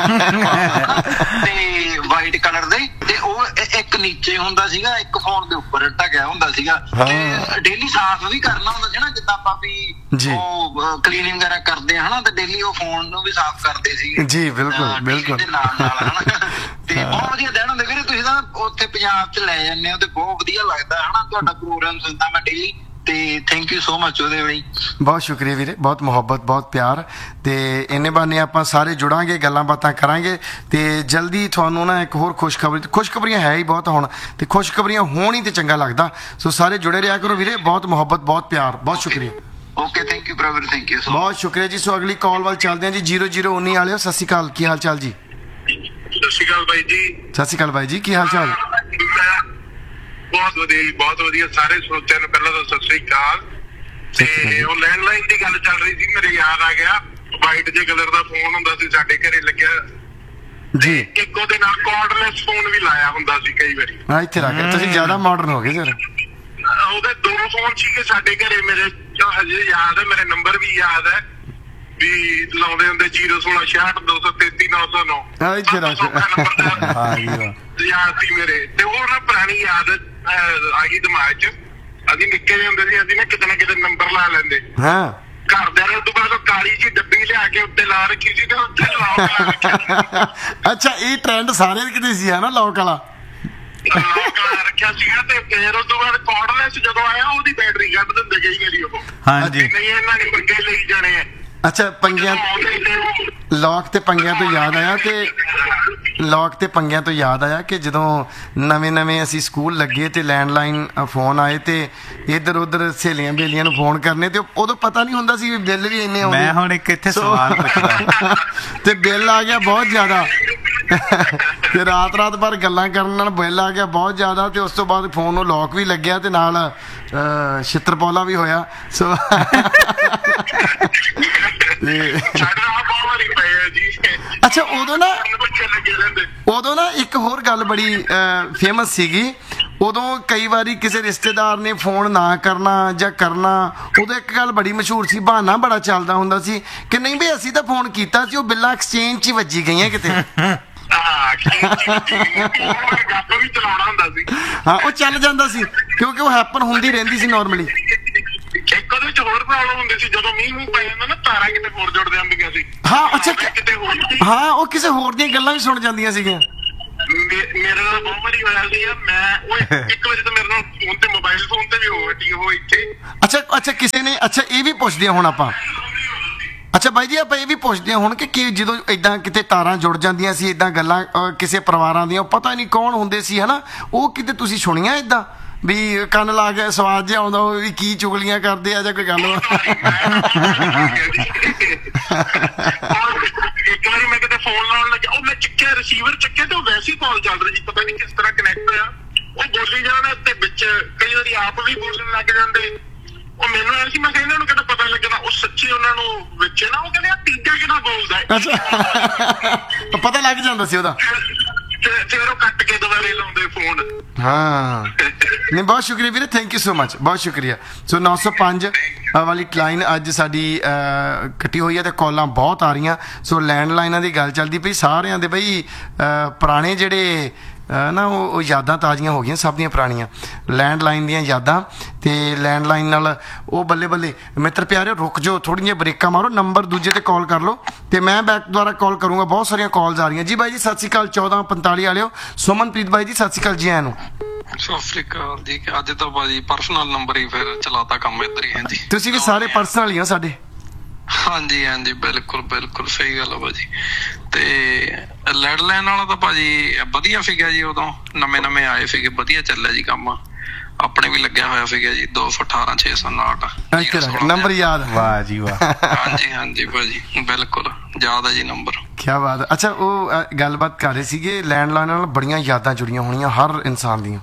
ਨੇ ਤੇ ਵਾਈਟ ਕਲਰ ਦੇ, ਤੇ ਉਹ ਇੱਕ ਨੀਚੇ ਹੁੰਦਾ ਸੀਗਾ, ਇੱਕ ਫੋਨ ਦੇ ਉੱਪਰ ਢਕਿਆ ਹੁੰਦਾ ਸੀਗਾ। ਤੇ ਡੇਲੀ ਸਾਫ਼ ਵੀ ਕਰਨਾ ਹੁੰਦਾ ਸੀ ਨਾ, ਜਿੱਦਾਂ ਆਪਾਂ ਵੀ ਉਹ ਕਲੀਨਿੰਗ ਵਗੈਰਾ ਕਰਦੇ ਆ ਹਨਾ, ਤੇ ਡੇਲੀ ਉਹ ਫੋਨ ਨੂੰ ਵੀ ਸਾਫ਼ ਕਰਦੇ ਸੀਗੇ। ਜੀ ਬਿਲਕੁਲ ਬਿਲਕੁਲ ਨਾਲ ਨਾਲ ਹਨਾ। ਤੇ ਬਹੁਤ ਵਧੀਆ ਦਿਨ ਹੁੰਦੇ ਵੀਰੇ। ਤੁਸੀਂ ਤਾਂ ਉੱਥੇ ਪੰਜਾਬ ਚ ਲੈ ਜਾਂਦੇ ਹੋ ਤੇ ਬਹੁਤ ਵਧੀਆ ਲੱਗਦਾ ਹਨਾ, ਤੁਹਾਡਾ ਪ੍ਰੋਗਰਾਮ ਸੁਣਦਾ ਮੈਂ ਡੇਲੀ। ਤੇ ਥੈਂਕ ਯੂ ਸੋ ਮਚ ਉਹਦੇ ਲਈ। ਬਹੁਤ ਸ਼ੁਕਰੀਆ ਵੀਰੇ, ਬਹੁਤ ਮੁਹੱਬਤ, ਬਹੁਤ ਪਿਆਰ। ਤੇ ਇੰਨੇ ਬਾਨੇ ਆਪਾਂ ਸਾਰੇ ਜੁੜਾਂਗੇ, ਗੱਲਾਂ ਬਾਤਾਂ ਕਰਾਂਗੇ ਤੇ ਜਲਦੀ ਤੁਹਾਨੂੰ ਨਾ ਇੱਕ ਹੋਰ ਖੁਸ਼ਖਬਰੀ, ਖੁਸ਼ਖਬਰੀਆਂ ਹੈ ਹੀ ਬਹੁਤ ਹੁਣ, ਤੇ ਖੁਸ਼ਖਬਰੀਆਂ ਹੋਣ ਹੀ ਤੇ ਚੰਗਾ ਲੱਗਦਾ। ਸੋ ਸਾਰੇ ਜੁੜੇ ਰਿਹਾ ਕਰੋ ਵੀਰੇ, ਬਹੁਤ ਮੁਹੱਬਤ, ਬਹੁਤ ਪਿਆਰ, ਬਹੁਤ ਸ਼ੁਕਰੀਆ। Okay thank you brother, thank you so ਬਹੁਤ ਸ਼ੁਕਰੀਆ ਜੀ। ਸੋ ਅਗਲੀ ਕਾਲ ਵੱਲ ਚੱਲਦੇ ਹਾਂ ਜੀ। ਜ਼ੀਰੋ ਜ਼ੀਰੋ ਉੱਨੀ ਵਾਲਿਓ, ਸਤਿ ਸ਼੍ਰੀ ਅਕਾਲ, ਕੀ ਹਾਲ ਚਾਲ ਜੀ? ਸਤਿ ਸ਼੍ਰੀ ਅਕਾਲ ਬਾਈ ਜੀ। ਸਤਿ ਸ਼੍ਰੀ ਅਕਾਲ ਬਾਈ ਜੀ, ਕੀ ਹਾਲ ਚਾਲ? ਬਹੁਤ ਵਧੀਆ ਜੀ, ਬਹੁਤ ਵਧੀਆ। ਸਾਰੇ ਸਰੋਤਿਆਂ ਨੂੰ ਪਹਿਲਾਂ ਤਾਂ ਸਤਿ ਸ਼੍ਰੀ ਅਕਾਲ। ਤੇ ਉਹ ਲੈਂਡਲਾਈਨ ਦੀ ਗੱਲ ਚੱਲ ਰਹੀ ਸੀ, ਮੇਰੇ ਯਾਦ ਆ ਗਿਆ, ਵਾਈਟ ਜੇ ਕਲਰ ਦਾ ਫੋਨ ਹੁੰਦਾ ਸੀ ਸਾਡੇ ਘਰੇ ਲੱਗਿਆ ਜੀ। ਇੱਕ ਉਹਦੇ ਨਾਲ ਕਾਰਡਲੈਸ ਫੋਨ ਵੀ ਲਾਇਆ ਹੁੰਦਾ ਸੀ ਕਈ ਵਾਰੀ। ਹਾਂ ਇੱਥੇ ਰੱਖ, ਤੁਸੀਂ ਜ਼ਿਆਦਾ ਮਾਡਰਨ ਹੋ ਗਏ ਸਰ। ਉਹਦੇ ਦੋ ਫੋਨ ਸੀਗੇ ਸਾਡੇ ਘਰੇ, ਮੇਰੇ ਹਜੇ ਯਾਦ ਹੈ, ਮੇਰੇ ਨੰਬਰ ਵੀ ਯਾਦ ਹੈ ਵੀ ਲਾਉਂਦੇ ਹੁੰਦੇ ਜ਼ੀਰੋ ਸੋਲਾਂ ਛਿਆਹਠ ਦੋ ਸੌ ਤੇਤੀ ਨੌ ਸੌ ਨੌ। ਹਾਂ ਇੱਥੇ ਰੱਖ। ਹਾਂ ਜੀ ਵਾਹ, ਯਾਦ ਸੀ ਮੇਰੇ। ਤੇ ਉਹ ਨਾ ਪੁਰਾਣੀ ਯਾਦ ਆ ਗਈ ਦਿਮਾਗ 'ਚ। ਅਸੀਂ ਨਿੱਕੇ ਜਿਹੇ ਹੁੰਦੇ ਸੀ, ਅਸੀਂ ਨਾ ਕਿਤੇ ਨਾ ਕਿਤੇ ਨੰਬਰ ਲਾ ਲੈਂਦੇ। ਹਾਂ ਘਰਦਿਆਂ ਨੇ ਉਦੋਂ ਬਾਅਦ ਉਹ ਕਾਲੀ ਜੀ ਡੱਬੀ ਲਿਆ ਕੇ ਉੱਤੇ ਲਾ ਰੱਖੀ ਸੀ ਤੇ ਉੱਤੇ ਲੌਕ ਲਾ ਰੱਖਿਆ। ਅੱਛਾ, ਇਹ ਟ੍ਰੈਂਡ ਸਾਰੇ ਕਿਤੇ ਸੀ ਹੈ ਨਾ, ਲੌਕ ਵਾਲਾ ਲੌਕ ਲਾ ਰੱਖਿਆ ਸੀਗਾ। ਤੇ ਫਿਰ ਉਸ ਤੋਂ ਬਾਅਦ ਕਾਰਡਲੈਸ ਜਦੋਂ ਆਇਆ, ਉਹਦੀ ਬੈਟਰੀ ਕੱਢ ਦਿੰਦੇ ਕਈ ਵਾਰੀ ਉਹ। ਹਾਂਜੀ। ਨਹੀਂ ਇਹਨਾਂ ਨੇ ਪੰਗੇ ਲਈ ਜਾਣੇ ਆ। ਅੱਛਾ, ਪੰਗਿਆਂ ਲੌਕ ਤੇ ਪੰਗਿਆਂ ਤੋਂ ਯਾਦ ਆਇਆ ਤੇ ਲੌਕ ਤੇ ਪੰਗਿਆਂ ਤੋਂ ਯਾਦ ਆਇਆ ਕਿ ਜਦੋਂ ਨਵੇਂ ਨਵੇਂ ਅਸੀਂ ਸਕੂਲ ਲੱਗੇ ਤੇ ਲੈਂਡਲਾਈਨ ਫੋਨ ਆਏ ਤੇ ਇੱਧਰ ਉੱਧਰ ਸਹੇਲੀਆਂ ਬੇਲੀਆਂ ਨੂੰ ਫੋਨ ਕਰਨੇ, ਤੇ ਉਦੋਂ ਪਤਾ ਨਹੀਂ ਹੁੰਦਾ ਸੀ ਵੀ ਬਿੱਲ ਵੀ ਇੰਨੇ ਆਉਂਦੇ। ਮੈਂ ਹੁਣ ਇੱਕ ਇੱਥੇ ਸਵਾਲ ਪੁੱਛਦਾ ਤੇ ਬਿੱਲ ਆ ਗਿਆ ਬਹੁਤ ਜ਼ਿਆਦਾ ਤੇ ਰਾਤ ਰਾਤ ਭਰ ਗੱਲਾਂ ਕਰਨ ਨਾਲ ਬਿੱਲ ਆ ਗਿਆ ਬਹੁਤ ਜ਼ਿਆਦਾ। ਤੇ ਉਸ ਤੋਂ ਬਾਅਦ ਫੋਨ ਨੂੰ ਲੌਕ ਵੀ ਲੱਗਿਆ ਤੇ ਨਾਲ ਛਿੱਤਰਪੌਲਾ ਵੀ ਹੋਇਆ। ਸੋ ਅੱਛਾ, ਉਦੋਂ ਨਾ ਉਦੋਂ ਨਾ ਇੱਕ ਹੋਰ ਗੱਲ ਬੜੀ ਫੇਮਸ ਸੀਗੀ। ਉਦੋਂ ਕਈ ਵਾਰੀ ਕਿਸੇ ਰਿਸ਼ਤੇਦਾਰ ਨੇ ਫੋਨ ਨਾ ਕਰਨਾ ਜਾਂ ਕਰਨਾ, ਉਦੋਂ ਇੱਕ ਗੱਲ ਬੜੀ ਮਸ਼ਹੂਰ ਸੀ, ਬਹਾਨਾ ਬੜਾ ਚੱਲਦਾ ਹੁੰਦਾ ਸੀ ਕਿ ਨਹੀਂ ਵੀ ਅਸੀਂ ਤਾਂ ਫੋਨ ਕੀਤਾ ਸੀ, ਉਹ ਬਿੱਲਾਂ ਐਕਸਚੇਂਜ 'ਚ ਹੀ ਵੱਜੀ ਗਈਆਂ ਕਿਤੇ। ਹਾਂ, ਉਹ ਚੱਲ ਜਾਂਦਾ ਸੀ ਕਿਉਂਕਿ ਉਹ ਹੈਪਨ ਹੁੰਦੀ ਰਹਿੰਦੀ ਸੀ ਨਾਰਮਲੀ। ਇੱਕ ਉਹਦੇ ਵਿੱਚ ਹੋਰ ਪ੍ਰੋਬਲਮ ਹੁੰਦੀ ਸੀ, ਜਦੋਂ ਮੀਂਹ ਮੂੰਹ ਪੈ ਜਾਂਦਾ ਨਾ, ਤਾਰਾਂ ਕਿਤੇ ਹੋਰ ਜੁੜ ਜਾਂਦੀਆਂ ਸੀ। ਹਾਂ ਅੱਛਾ, ਕਿਤੇ ਹੋਰ। ਹਾਂ, ਉਹ ਕਿਸੇ ਹੋਰ ਦੀਆਂ ਗੱਲਾਂ ਵੀ ਸੁਣ ਜਾਂਦੀਆਂ ਸੀਗੀਆਂ। ਮੇਰੇ ਨਾਲ ਬਹੁਤ ਵਾਰੀ ਹੋਇਆ ਸੀ। ਮੈਂ ਉਹ ਇੱਕ ਵਜੇ ਤਾਂ ਮੇਰੇ ਨਾਲ ਫੋਨ ਤੇ, ਮੋਬਾਈਲ ਫੋਨ ਤੇ ਵੀ ਹੋਈ ਉਹ ਇੱਥੇ। ਅੱਛਾ ਅੱਛਾ, ਕਿਸੇ ਨੇ ਅੱਛਾ ਇਹ ਵੀ ਪੁੱਛਦੇ ਹੁਣ ਆਪਾਂ। ਅੱਛਾ ਬਾਈ ਜੀ, ਆਪਾਂ ਇਹ ਵੀ ਪੁੱਛਦੇ ਹਾਂ ਹੁਣ ਕਿ ਕਿ ਜਦੋਂ ਇਦਾਂ ਕਿਤੇ ਤਾਰਾਂ ਜੁੜ ਜਾਂਦੀਆਂ ਸੀ, ਇਦਾਂ ਗੱਲਾਂ ਕਿਸੇ ਪਰਿਵਾਰਾਂ ਦੀਆਂ, ਪਤਾ ਨਹੀਂ ਕੌਣ ਹੁੰਦੇ ਸੀ ਹਨਾ, ਉਹ ਕਿਤੇ ਤੁਸੀਂ ਸੁਣੀਆਂ ਇਦਾਂ ਵੀ ਕੰਨ ਲਾ ਕੇ ਸਵਾਦ ਜਿਹਾ ਆਉਂਦਾ ਹੋਵੇ ਵੀ ਕੀ ਚੁਗਲੀਆਂ ਕਰਦੇ ਆ ਜਾਂ ਕੋਈ ਗੱਲ? ਇੱਕ ਵਾਰੀ ਮੈਂ ਕਿਤੇ ਫੋਨ ਲਾਉਣ ਲੱਗਿਆ, ਉਹ ਮੈਂ ਚੱਕਿਆ, ਰਿਸੀਵਰ ਚੱਕਿਆ ਤੇ ਉਹ ਵੈਸੇ ਹੀ ਕਾਲ ਚੱਲ ਰਹੀ ਸੀ, ਪਤਾ ਨਹੀਂ ਕਿਸ ਤਰ੍ਹਾਂ ਕਨੈਕਟ ਹੋਇਆ। ਉਹ ਬੋਲੀ ਜਾਣਾ ਤੇ ਵਿੱਚ ਕਈ ਵਾਰੀ ਆਪ ਵੀ ਬੋਲਣ ਲੱਗ ਜਾਂਦੇ। ਉਹ ਮੈਨੂੰ ਐ ਸੀ, ਮੈਂ ਕਿਹਾ ਇਹਨਾਂ ਨੂੰ ਕਿਹੜਾ ਪਤਾ ਲੱਗਣਾ। ਉਹ ਸੱਚੀ ਉਹਨਾਂ ਨੂੰ ਵਿੱਚ ਨਾ ਉਹ ਕਹਿੰਦੇ ਤੀਜਾ ਕਿਹੜਾ ਬੋਲਦਾ। ਅੱਛਾ, ਪਤਾ ਲੱਗ ਜਾਂਦਾ ਸੀ ਉਹਦਾ। ਫਿਰ ਉਹ ਕੱਟ ਕੇ ਦੁਬਾਰੇ ਲਾਉਂਦੇ ਫੋਨ। ਹਾਂ ਨਹੀਂ, ਬਹੁਤ ਸ਼ੁਕਰੀਆ ਵੀਰੇ, ਥੈਂਕ ਯੂ ਸੋ ਮਚ, ਬਹੁਤ ਸ਼ੁਕਰੀਆ। ਸੋ ਨੌ ਸੌ ਪੰਜ ਵਾਲੀ ਲਾਈਨ ਅੱਜ ਸਾਡੀ ਕੱਟੀ ਹੋਈ ਹੈ ਤੇ ਕਾਲਾਂ ਬਹੁਤ ਆ ਰਹੀਆਂ। ਸੋ ਲੈਂਡਲਾਈਨਾਂ ਦੀ ਗੱਲ ਚੱਲਦੀ ਪਈ ਸਾਰਿਆਂ ਦੇ ਬਈ, ਪੁਰਾਣੇ ਜਿਹੜੇ ਨਾ ਉਹ ਉਹ ਯਾਦਾਂ ਤਾਜ਼ੀਆਂ ਹੋ ਗਈਆਂ ਸਭ ਦੀਆਂ ਪੁਰਾਣੀਆਂ ਲੈਂਡਲਾਈਨ ਦੀਆਂ ਯਾਦਾਂ। ਤੇ ਲੈਂਡਲਾਈਨ ਨਾਲ ਉਹ ਬੱਲੇ ਬੱਲੇ ਮਿੱਤਰ ਪਿਆਰੇ, ਰੁਕ ਜਾਓ, ਥੋੜ੍ਹੀਆਂ ਜਿਹੀਆਂ ਬ੍ਰੇਕਾਂ ਮਾਰੋ, ਨੰਬਰ ਦੂਜੇ ਤੇ ਕਾਲ ਕਰ ਲਓ ਤੇ ਮੈਂ ਬੈਕ ਦੁਆਰਾ ਕਾਲ ਕਰੂੰਗਾ। ਬਹੁਤ ਸਾਰੀਆਂ ਕਾਲਸ ਆ ਰਹੀਆਂ ਜੀ। ਬਾਈ ਜੀ ਸਤਿ ਸ਼੍ਰੀ ਅਕਾਲ, ਚੌਦਾਂ ਪੰਤਾਲੀ ਵਾਲਿਓ। ਸੁਮਨਪ੍ਰੀਤ ਬਾਈ ਜੀ ਸਤਿ ਸ਼੍ਰੀ ਅਕਾਲ ਜੀ। ਆਇਆਂ ਨੂੰ ਸਤਿ ਸ਼੍ਰੀ ਅਕਾਲ ਜੀ। ਅੱਜ ਤਾਂ ਭਾਜੀ ਪਰਸਨਲ ਨੰਬਰ ਹੀ ਫਿਰ ਚਲਾਤਾ ਕੰਮ ਇੱਧਰ ਹੀ ਹੈ ਜੀ। ਤੁਸੀਂ ਵੀ ਸਾਰੇ ਪਰਸਨਲ ਹੀ ਹੋ ਸਾਡੇ। ਹਾਂਜੀ ਹਾਂਜੀ, ਬਿਲਕੁਲ ਬਿਲਕੁਲ ਸਹੀ ਗੱਲ ਆ ਭਾਜੀ। ਤੇ ਲੈਂਡਲਾਈਨ ਵਾਲਾ ਤਾਂ ਭਾਜੀ ਵਧੀਆ ਸੀਗਾ ਜੀ, ਉਦੋਂ ਨਵੇਂ ਨਵੇਂ ਆਏ ਸੀਗੇ, ਵਧੀਆ ਚੱਲਿਆ ਜੀ ਕੰਮ। ਆਪਣੇ ਵੀ ਲੱਗਿਆ ਹੋਇਆ ਸੀਗਾ ਜੀ ਦੋ ਸੌ ਅਠਾਰਾਂ ਛੇ ਸੌ ਉਨਾਹਠ ਨੰਬਰ ਯਾਦ। ਵਾਹ ਜੀ ਵਾਹ। ਹਾਂਜੀ ਹਾਂਜੀ ਭਾਜੀ, ਬਿਲਕੁਲ ਯਾਦ ਹੈ ਜੀ ਨੰਬਰ। ਕਿਆ ਬਾਤ ਹੈ। ਅੱਛਾ, ਉਹ ਗੱਲਬਾਤ ਕਰ ਰਹੇ ਸੀਗੇ ਲੈਂਡਲਾਈਨ ਨਾਲ ਬੜੀਆਂ ਯਾਦਾਂ ਜੁੜੀਆਂ ਹੋਣੀਆਂ ਹਰ ਇਨਸਾਨ ਦੀਆਂ।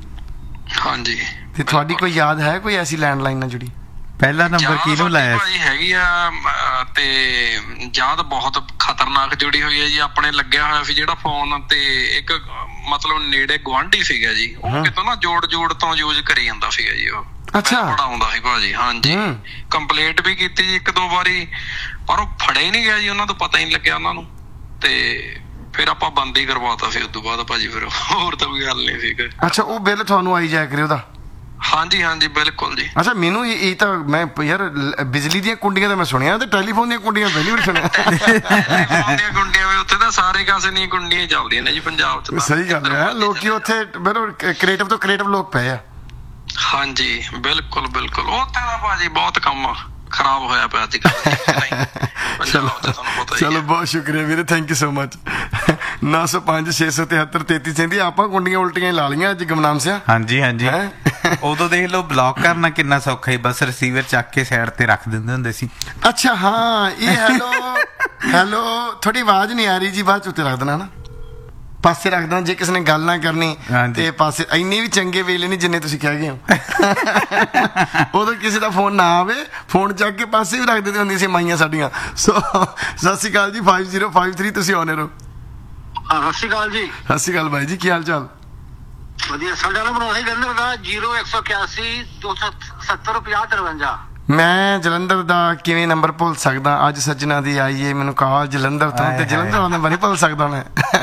ਹਾਂਜੀ, ਤੇ ਤੁਹਾਡੀ ਕੋਈ ਯਾਦ ਹੈ ਕੋਈ ਐਸੀ ਲੈਂਡਲਾਈਨ ਨਾਲ ਜੁੜੀ? ਪਹਿਲਾ ਨੰਬਰ ਕਿਹਨੂੰ ਲਾਇਆ ਭਾਜੀ? ਹੈਗੀ ਆ, ਤੇ ਯਾਦ ਬਹੁਤ ਖਤਰਨਾਕ ਜੁੜੀ ਹੋਈ ਹੈ ਜੀ। ਆਪਣੇ ਲੱਗਿਆ ਹੋਇਆ ਸੀ ਜਿਹੜਾ ਫੋਨ, ਤੇ ਇੱਕ ਮਤਲਬ ਨੇੜੇ ਗੁਆਂਢੀ ਸੀਗਾ ਜੀ, ਉਹ ਕਿਤੋਂ ਨਾ ਜੋੜ ਜੋੜ ਤੋਂ ਯੂਜ਼ ਕਰੀ ਜਾਂਦਾ ਸੀਗਾ ਜੀ। ਉਹ ਅੱਛਾ, ਬੜਾ ਆਉਂਦਾ ਸੀ ਭਾਜੀ। ਹਾਂਜੀ, ਕੰਪਲੇਂਟ ਵੀ ਕੀਤੀ ਜੀ ਇੱਕ ਦੋ ਵਾਰੀ, ਪਰ ਉਹ ਫੜੇ ਨਹੀਂ ਗਿਆ ਜੀ, ਉਹਨਾਂ ਤੋਂ ਪਤਾ ਹੀ ਨਹੀਂ ਲੱਗਿਆ ਉਹਨਾਂ ਨੂੰ। ਤੇ ਫਿਰ ਆਪਾਂ ਬੰਦ ਹੀ ਕਰਵਾਤਾ ਸੀ ਉਸ ਤੋਂ ਬਾਅਦ ਭਾਜੀ। ਫਿਰ ਹੋਰ ਤਾਂ ਕੋਈ ਗੱਲ ਨਹੀਂ ਸੀ। ਅੱਛਾ, ਉਹ ਬਿੱਲ ਤੁਹਾਨੂੰ ਆਈ ਜਾਇਆ ਕਰੇ ਉਹਦਾ? ਹਾਂਜੀ ਹਾਂਜੀ, ਬਿਲਕੁਲ ਜੀ। ਅੱਛਾ, ਮੈਨੂੰ ਇਹ ਤਾਂ ਮੈਂ ਯਾਰ ਬਿਜਲੀ ਦੀਆਂ ਕੁੰਡੀਆਂ ਤਾਂ ਮੈਂ ਸੁਣਿਆ, ਤੇ ਟੈਲੀਫੋਨ ਦੀਆਂ ਕੁੰਡੀਆਂ ਪਹਿਲੀ ਵਾਰ ਸੁਣਿਆ। ਟੈਲੀਫੋਨ ਦੀਆਂ ਕੁੰਡੀਆਂ ਵੀ ਉੱਥੇ ਤਾਂ ਸਾਰੇ ਕਾਸੇ ਦੀਆਂ ਕੁੰਡੀਆਂ ਚੱਲਦੀਆਂ ਨੇ ਜੀ ਪੰਜਾਬ 'ਚ। ਸਹੀ ਗੱਲ ਹੈ, ਲੋਕੀ ਉੱਥੇ ਕ੍ਰੀਏਟਿਵ ਤੋਂ ਕ੍ਰੀਏਟਿਵ ਲੋਕ ਪਏ ਆ। ਹਾਂਜੀ ਬਿਲਕੁਲ ਬਿਲਕੁਲ ਉੱਥੇ ਦਾ ਭਾਜੀ ਬਹੁਤ ਕੰਮ ਖਰਾਬ ਹੋਇਆ ਪਿਆ ਅੱਜ ਕੱਲ੍ਹ ਚਲੋ ਚਲੋ ਬਹੁਤ ਸ਼ੁਕਰੀਆ ਵੀਰੇ, ਥੈਂਕ ਯੂ ਸੋ ਮਚ। ਨੌ ਸੌ ਪੰਜ ਛੇ ਸੌ ਤਿਹੱਤਰ ਤੇਤੀ ਕਹਿੰਦੀ ਆਪਾਂ ਕੁੰਡੀਆਂ ਉਲਟੀਆਂ ਹੀ ਲਾ ਲਈਆਂ ਅੱਜ ਗੁਮਨਾਮ ਸਿਆ। ਹਾਂਜੀ ਹਾਂਜੀ, ਉਦੋਂ ਦੇਖ ਲਓ ਬਲੌਕ ਕਰਨਾ ਕਿੰਨਾ ਸੌਖਾ ਹੀ, ਬਸ ਰਿਸੀਵਰ ਚੱਕ ਕੇ ਸਾਈਡ ਤੇ ਰੱਖ ਦਿੰਦੇ ਹੁੰਦੇ ਸੀ। ਅੱਛਾ ਹਾਂ, ਇਹ ਹੈਲੋ ਹੈਲੋ ਥੋੜੀ ਆਵਾਜ਼ ਨਹੀਂ ਆ ਰਹੀ ਜੀ, ਬਾਅਦ ਚ ਉੱਤੇ ਰੱਖ ਦੇਣਾ ਨਾ, ਪਾਸੇ ਰੱਖ ਦੇਣਾ। ਜੇ ਕਿਸੇ ਨੇ ਗੱਲ ਨਾ ਕਰਨੀ ਤੇ ਪਾਸੇ, ਇੰਨੇ ਵੀ ਚੰਗੇ ਵੇਲੇ ਨਹੀਂ ਜਿੰਨੇ ਤੁਸੀਂ ਕਹਿ ਗਏ ਹੋ। ਉਦੋਂ ਕਿਸੇ ਦਾ ਫੋਨ ਨਾ ਆਵੇ, ਫੋਨ ਚੱਕ ਕੇ ਪਾਸੇ ਵੀ ਰੱਖ ਦਿੰਦੇ ਹੁੰਦੀ ਸੀ ਮਾਈਆਂ ਸਾਡੀਆਂ। ਸੋ ਸਤਿ ਸ਼੍ਰੀ ਅਕਾਲ ਜੀ, ਫਾਈਵ ਜ਼ੀਰੋ ਫਾਈਵ ਥ੍ਰੀ ਤੁਸੀਂ ਆਉਣੇ ਰਹੋ। ਸਤਿ ਸ਼੍ਰੀ ਅਕਾਲ ਜੀ। ਸਤਿ ਸ਼੍ਰੀ ਅਕਾਲ ਬਾਈ ਜੀ, ਕੀ ਹਾਲ ਚਾਲ? ਵਧੀਆ। ਸਾਡਾ ਨੰਬਰ ਉਹੀ ਜਲੰਧਰ ਦਾ ਜ਼ੀਰੋ ਇੱਕ ਸੌ ਇਕਿਆਸੀ ਦੋ ਸੌ ਸੱਤਰ ਪੰਜਾਹ ਤਰਵੰਜਾ। ਮੈਂ ਜਲੰਧਰ ਦਾ ਕਿਵੇਂ ਨੰਬਰ ਭੁੱਲ ਸਕਦਾ? ਅੱਜ ਸੱਜਣਾ ਦੀ ਆਈ ਏ ਮੈਨੂੰ ਕਾਲ ਜਲੰਧਰ ਤੋਂ, ਤੇ ਜਲੰਧਰ ਦਾ ਨੰਬਰ ਨਹੀਂ ਭੁੱਲ ਸਕਦਾ ਮੈਂ।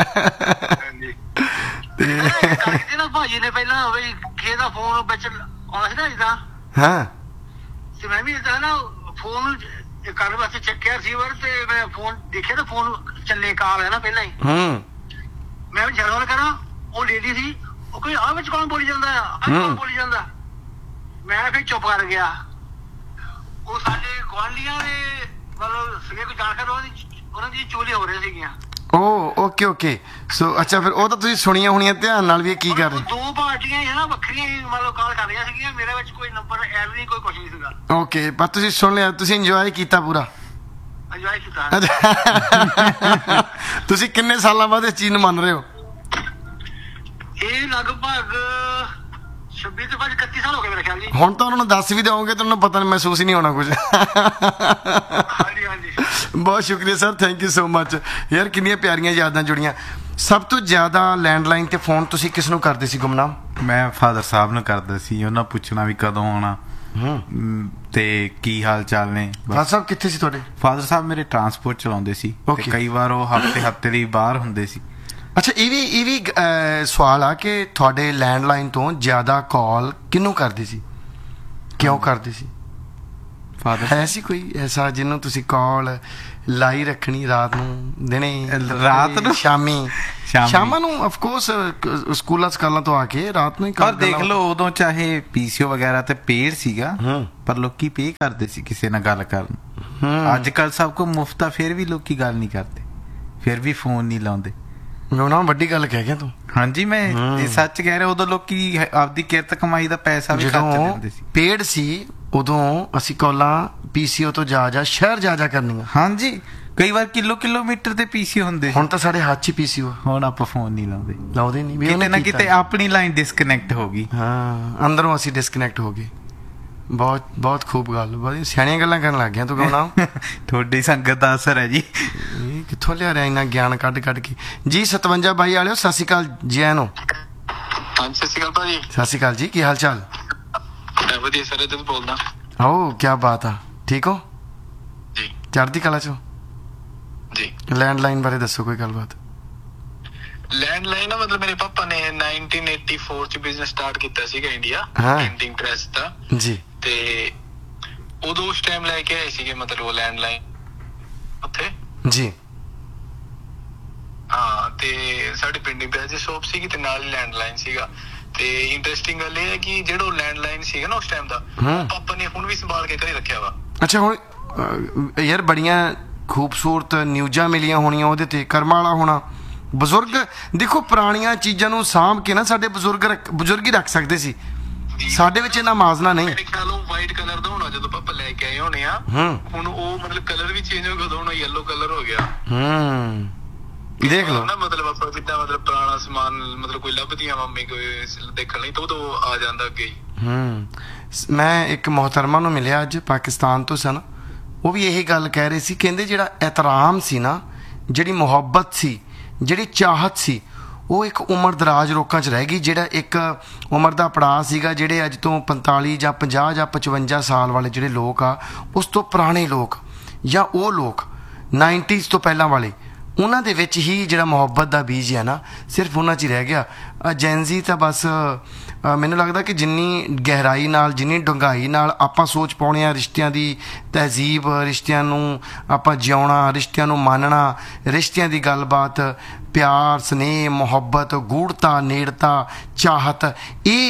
ਨਾ ਭਾਜੀ ਨੇ ਪਹਿਲਾਂ ਬਈ ਕਿਸੇ ਦਾ ਫੋਨ ਵਿੱਚ ਆਉਣਾ ਸੀ ਨਾ ਜਿੱਦਾਂ, ਹਾਂ, ਤੇ ਮੈਂ ਵੀ ਇਦਾਂ ਨਾ ਫੋਨ ਕਰਨ ਵਾਸਤੇ ਚੱਕਿਆ ਸੀਵਰ, ਤੇ ਮੈਂ ਫੋਨ ਦੇਖਿਆ ਤਾਂ ਫੋਨ ਚੱਲੇ, ਕਾਲ ਹੈ ਨਾ ਪਹਿਲਾਂ ਹੀ। ਹੂੰ, ਮੈਂ ਵੀ ਜਰਨਲ ਕਰਾਂ, ਉਹ ਲੇਡੀ ਸੀ, ਉਹ ਕੋਈ ਆਹ ਵਿੱਚ ਕੌਣ ਬੋਲੀ ਜਾਂਦਾ ਆ, ਆਹ ਕੌਣ ਬੋਲੀ ਜਾਂਦਾ। ਮੈਂ ਫਿਰ ਚੁੱਪ ਕਰ ਗਿਆ। ਉਹ ਸਾਡੇ ਗੁਆਂਢੀਆਂ ਦੇ ਮਤਲਬ ਸਗੇ ਕੋਈ ਜਾਣਕਾਰ, ਉਹਨਾਂ ਦੀ ਚੋਰੀ ਹੋ ਰਹੀ ਸੀਗੀਆਂ। ਓ ਓਕੇ ਓਕੇ। ਸੋ ਅੱਛਾ, ਫਿਰ ਉਹ ਤਾਂ ਤੁਸੀਂ ਸੁਣੀਆਂ ਹੋਣੀਆਂ ਧਿਆਨ ਨਾਲ ਵੀ, ਇਹ ਕੀ ਕਰ ਰਹੇ? ਦੋ ਪਾਰਟੀਆਂ ਹੀ ਨਾ ਵੱਖਰੀਆਂ ਹੀ ਮਤਲਬ ਕਾਲ ਕਰ ਰਹੀਆਂ ਸੀਗੀਆਂ, ਮੇਰੇ ਵਿੱਚ ਕੋਈ ਨੰਬਰ ਐਡ ਨਹੀਂ, ਕੋਈ ਕੁਛ ਨਹੀਂ ਸੀਗਾ। ਓਕੇ, ਪਰ ਤੁਸੀਂ ਸੁਣ ਲਿਆ, ਤੁਸੀਂ ਇੰਜੋਏ ਕੀਤਾ ਪੂਰਾ? ਇੰਜੋਏ ਕੀਤਾ। ਤੁਸੀਂ ਕਿੰਨੇ ਸਾਲਾਂ ਬਾਅਦ ਇਸ ਚੀਜ਼ ਨੂੰ ਮੰਨ ਰਹੇ ਹੋ? ਇਹ ਲਗਭਗ ਛੱਬੀ ਤੋਂ ਬਾਅਦ ਇਕੱਤੀ ਸਾਲ ਹੋ ਗਏ ਮੇਰੇ ਖਿਆਲ ਜੀ। ਹੁਣ ਤਾਂ ਉਹਨਾਂ ਨੂੰ ਦੱਸ ਵੀ ਦਿਓਗੇ ਤਾਂ ਉਹਨਾਂ ਨੂੰ ਪਤਾ ਮਹਿਸੂਸ ਹੀ ਨਹੀਂ ਹੋਣਾ ਕੁਝ। ਹਾਂਜੀ ਹਾਂਜੀ, ਬਹੁਤ ਸ਼ੁਕਰੀਆ sir, thank you so much. ਯਾਰ ਕਿੰਨੀਆਂ ਪਿਆਰੀਆਂ ਯਾਦਾਂ ਜੁੜੀਆਂ। ਸਭ ਤੋਂ ਜ਼ਿਆਦਾ ਲੈਂਡਲਾਈਨ ਤੇ ਫੋਨ ਤੁਸੀਂ ਕਿਸ ਨੂੰ ਕਰਦੇ ਸੀ ਗੁਮਨਾਮ? ਮੈਂ ਫਾਦਰ ਸਾਹਿਬ ਨੂੰ ਕਰਦਾ ਸੀ, ਉਹਨਾਂ ਪੁੱਛਣਾ ਵੀ ਕਦੋਂ ਆਉਣਾ ਤੇ ਕੀ ਹਾਲ ਚਾਲ ਨੇ। ਫਾਦਰ ਸਾਹਿਬ ਕਿੱਥੇ ਸੀ ਤੁਹਾਡੇ? ਫਾਦਰ ਸਾਹਿਬ ਮੇਰੇ ਟਰਾਂਸਪੋਰਟ ਚਲਾਉਂਦੇ ਸੀ, ਤੇ ਕਈ ਵਾਰ ਉਹ ਹਫਤੇ ਹਫਤੇ ਲਈ ਬਾਹਰ ਹੁੰਦੇ ਸੀ। ਅੱਛਾ, ਇਹ ਵੀ ਇਹ ਵੀ ਸਵਾਲ ਆ ਕਿ ਤੁਹਾਡੇ ਲੈਂਡਲਾਈਨ ਤੋਂ ਜ਼ਿਆਦਾ ਕਾਲ ਕਿਹਨੂੰ ਕਰਦੇ ਸੀ, ਕਿਉਂ ਕਰਦੇ ਸੀ? ਫਾਦਰ ਹੈ ਸੀ ਕੋਈ ਐਸਾ ਜਿਹਨੂੰ ਤੁਸੀਂ ਕਾਲ ਲਾਈ ਰੱਖਣੀ ਰਾਤ ਨੂੰ, ਦਿਨੇ, ਰਾਤ ਨੂੰ, ਸ਼ਾਮੀ? ਸ਼ਾਮਾਂ ਨੂੰ ਆਫ ਕੋਰਸ, ਸਕੂਲਾਂ ਸਕਾਲਾਂ ਤੋਂ ਆ ਕੇ ਰਾਤ ਨੂੰ ਹੀ। ਪਰ ਦੇਖ ਲਓ ਉਦੋਂ ਚਾਹੇ ਪੀਸੀਓ ਵਗੈਰਾ ਤੇ ਪੇਡ ਸੀਗਾ, ਪਰ ਲੋਕੀ ਪੇ ਕਰਦੇ ਸੀ ਕਿਸੇ ਨਾਲ ਗੱਲ ਕਰਨ। ਅੱਜ ਕੱਲ ਸਭ ਕੁਝ ਮੁਫਤ ਆ, ਫਿਰ ਵੀ ਲੋਕੀ ਗੱਲ ਨਹੀਂ ਕਰਦੇ, ਫਿਰ ਵੀ ਫੋਨ ਨਹੀਂ ਲਾਉਂਦੇ। ਮੈਂ ਵੱਡੀ ਗੱਲ ਕਹਿ ਗਿਆ ਤੂੰ। ਹਾਂਜੀ, ਮੈਂ ਇਹ ਸੱਚ ਕਹਿ ਰਿਹਾ। ਉਦੋਂ ਲੋਕੀ ਆਪਦੀ ਕਿਰਤ ਕਮਾਈ ਦਾ ਪੈਸਾ ਵੀ ਖਰਚ ਲੈਂਦੇ ਸੀ। ਪੇਡ ਸੀ ਉਦੋਂ, ਅਸੀਂ ਕਾਲਾਂ ਪੀਸੀਓ ਤੋਂ ਜਾ ਜਾ ਸ਼ਹਿਰ ਜਾ ਜਾ ਕਰਨੀਆਂ। ਹਾਂਜੀ, ਕਈ ਵਾਰ ਕਿਲੋ ਕਿਲੋਮੀਟਰ ਤੇ ਪੀਸੀਓ ਹੁੰਦੇ। ਹੁਣ ਤਾਂ ਸਾਡੇ ਹੱਥ 'ਚ ਪੀਸੀਓ। ਹੁਣ ਆਪਾਂ ਫੋਨ ਨਹੀਂ ਲਾਉਂਦੇ, ਲਾਉਂਦੇ ਨਹੀਂ। ਕਿਤੇ ਨਾ ਕਿਤੇ ਆਪਣੀ ਲਾਈਨ ਡਿਸਕਨੈਕਟ ਹੋ ਗਈ। ਹਾਂ, ਅੰਦਰੋਂ ਅਸੀਂ ਡਿਸਕਨੈਕਟ ਹੋ ਗਏ। ਬਹੁਤ ਬਹੁਤ ਖੂਬ ਗੱਲ, ਬਹੁਤ ਸਿਆਣੀਆਂ ਗੱਲਾਂ ਕਰਨ ਲੱਗ ਗਿਆ ਤੂੰ ਗੁਮਨਾਮ। ਤੁਹਾਡੀ ਸੰਗਤ ਦਾ ਅਸਰ ਹੈ ਜੀ। ਇਹ ਕਿੱਥੋਂ ਲਿਆ ਰਿਹਾ ਇੰਨਾ ਗਿਆਨ ਕੱਢ ਕੱਢ ਕੇ ਜੀ। ਸਤਵੰਜਾ ਬਾਈ ਵਾਲਿਓ, ਸਤਿ ਸ਼੍ਰੀ ਅਕਾਲ ਜੀ ਆਇਆਂ ਨੂੰ। ਹਾਂਜੀ, ਸਤਿ ਸ਼੍ਰੀ ਅਕਾਲ ਭਾਜੀ। ਸਤਿ ਸ਼੍ਰੀ ਅਕਾਲ ਜੀ, ਕੀ ਹਾਲ ਚਾਲ? ਵਧੀਆ ਸਰ, ਇੱਧਰ ਬੋਲਦਾ। ਓ ਕੀ ਬਾਤ ਆ, ਠੀਕ ਹੋ ਜੀ? ਚੜ੍ਹਦੀ ਕਲਾ ਚੋਂ ਜੀ। ਲੈਂਡਲਾਈਨ ਬਾਰੇ ਦੱਸੋ ਕੋਈ ਗੱਲਬਾਤ। ਲੈਂਡਲਾਈਨ ਨਾ ਮਤਲਬ ਮੇਰੇ ਪਾਪਾ ਨੇ ਨਾਈਨਟੀਨ ਏਟੀ ਫੋਰ ਚ ਬਿਜ਼ਨਸ ਸਟਾਰਟ ਕੀਤਾ ਸੀਗਾ ਇੰਡੀਆ, ਪ੍ਰਿੰਟਿੰਗ ਪ੍ਰੈਸ ਦਾ ਜੀ। ਤੇ ਉਦੋਂ ਉਸ ਟਾਈਮ ਲੈ ਕੇ ਆਏ ਸੀਗੇ ਮਤਲਬ ਉਹ ਲੈਂਡਲਾਈਨ ਉੱਥੇ ਜੀ। ਹਾਂ, ਤੇ ਸਾਡੀ ਪ੍ਰਿੰਟਿੰਗ ਪ੍ਰੈਸ ਦੀ ਸ਼ੋਪ ਸੀਗੀ ਤੇ ਨਾਲ ਹੀ ਲੈਂਡਲਾਈਨ ਸੀਗਾ। ਤੇ ਇੰਟਰਸਟਿੰਗ ਗੱਲ ਇਹ ਹੈ ਕਿ ਜਿਹੜਾ ਉਹ ਲੈਂਡਲਾਈਨ ਸੀਗਾ ਨਾ ਉਸ ਟਾਈਮ ਦਾ, ਪਾਪਾ ਨੇ ਹੁਣ ਵੀ ਸੰਭਾਲ ਕੇ ਘਰੇ ਰੱਖਿਆ ਵਾ। ਅੱਛਾ, ਹੁਣ ਯਾਰ ਬੜੀਆਂ ਖੂਬਸੂਰਤ ਨਿਊਜ਼ਾਂ ਮਿਲੀਆਂ ਹੋਣੀਆਂ ਉਹਦੇ ਤੇ, ਕਰਮਾਂ ਵਾਲਾ ਹੋਣਾ। ਬਜ਼ੁਰਗ ਦੇਖੋ, ਪੁਰਾਣੀਆਂ ਚੀਜ਼ਾਂ ਨੂੰ ਸਾਂਭ ਕੇ ਨਾ ਸਾਡੇ ਬਜ਼ੁਰਗ ਬਜ਼ੁਰਗ ਹੀ ਰੱਖ ਸਕਦੇ ਸੀ। ਸਾਡੇ ਵਿੱਚ ਇਹਨਾਂ ਮਾਜ਼ਨਾ ਨਹੀਂ। ਮੇਰੇ ਖਿਆਲ ਉਹ ਵਾਈਟ ਕਲਰ ਦਾ ਹੋਣਾ ਜਦੋਂ ਪਾਪਾ ਲੈ ਕੇ ਆਏ ਹੋਣੇ ਆ। ਹੁਣ ਉਹ ਮਤਲਬ ਕਲਰ ਵੀ ਚੇਂਜ ਹੋ ਗਿਆ, ਉਦੋਂ ਹੁਣ ਯੈਲੋ ਕਲਰ ਹੋ ਗਿਆ। ਹੂੰ, ਦੇਖ ਲਓ ਨਾ, ਮਤਲਬ ਆਪਾਂ ਜਿੱਦਾਂ ਮਤਲਬ ਪੁਰਾਣਾ ਸਮਾਨ ਮਤਲਬ ਕੋਈ ਲੱਭਦੀਆਂ ਮੰਮੀ ਕੋਈ ਦੇਖਣ ਲਈ ਤਾਂ ਉਦੋਂ ਆ ਜਾਂਦਾ ਅੱਗੇ। ਹੂੰ, ਮੈਂ ਇੱਕ ਮੁਹਤਰਮਾ ਨੂੰ ਮਿਲਿਆ ਅੱਜ, ਪਾਕਿਸਤਾਨ ਤੋਂ ਸਨ। ਉਹ ਵੀ ਇਹੀ ਗੱਲ ਕਹਿ ਰਹੇ ਸੀ, ਕਹਿੰਦੇ ਜਿਹੜਾ ਇਹਤਰਾਮ ਸੀ ਨਾ, ਜਿਹੜੀ ਮੁਹੱਬਤ ਸੀ, ਜਿਹੜੀ ਚਾਹਤ ਸੀ, ਉਹ ਇੱਕ ਉਮਰ ਦਰਾਜ ਲੋਕਾਂ 'ਚ ਰਹਿ ਗਈ। ਜਿਹੜਾ ਇੱਕ ਉਮਰ ਦਾ ਪੜਾਅ ਸੀਗਾ, ਜਿਹੜੇ ਅੱਜ ਤੋਂ ਪੰਤਾਲੀ ਜਾਂ ਪੰਜਾਹ ਜਾਂ ਪਚਵੰਜਾ ਸਾਲ ਵਾਲੇ ਜਿਹੜੇ ਲੋਕ ਆ, ਉਸ ਤੋਂ ਪੁਰਾਣੇ ਲੋਕ ਜਾਂ ਉਹ ਲੋਕ ਨਾਈਨਟੀਜ਼ ਤੋਂ ਪਹਿਲਾਂ ਵਾਲੇ, ਉਹਨਾਂ ਦੇ ਵਿੱਚ ਹੀ ਜਿਹੜਾ ਮੁਹੱਬਤ ਦਾ ਬੀਜ ਹੈ ਨਾ, ਸਿਰਫ ਉਹਨਾਂ 'ਚ ਹੀ ਰਹਿ ਗਿਆ। ਜੈਨਜ਼ੀ ਤਾਂ ਬਸ ਮੈਨੂੰ ਲੱਗਦਾ ਕਿ ਜਿੰਨੀ ਗਹਿਰਾਈ ਨਾਲ, ਜਿੰਨੀ ਡੂੰਘਾਈ ਨਾਲ ਆਪਾਂ ਸੋਚ ਪਾਉਣੇ ਆ ਰਿਸ਼ਤਿਆਂ ਦੀ ਤਹਿਜ਼ੀਬ, ਰਿਸ਼ਤਿਆਂ ਨੂੰ ਆਪਾਂ ਜਿਉਣਾ, ਰਿਸ਼ਤਿਆਂ ਨੂੰ ਮੰਨਣਾ, ਰਿਸ਼ਤਿਆਂ ਦੀ ਗੱਲਬਾਤ, ਪਿਆਰ, ਸਨੇਹ, ਮੁਹੱਬਤ, ਗੂੜਤਾ, ਨੇੜਤਾ, ਚਾਹਤ, ਇਹ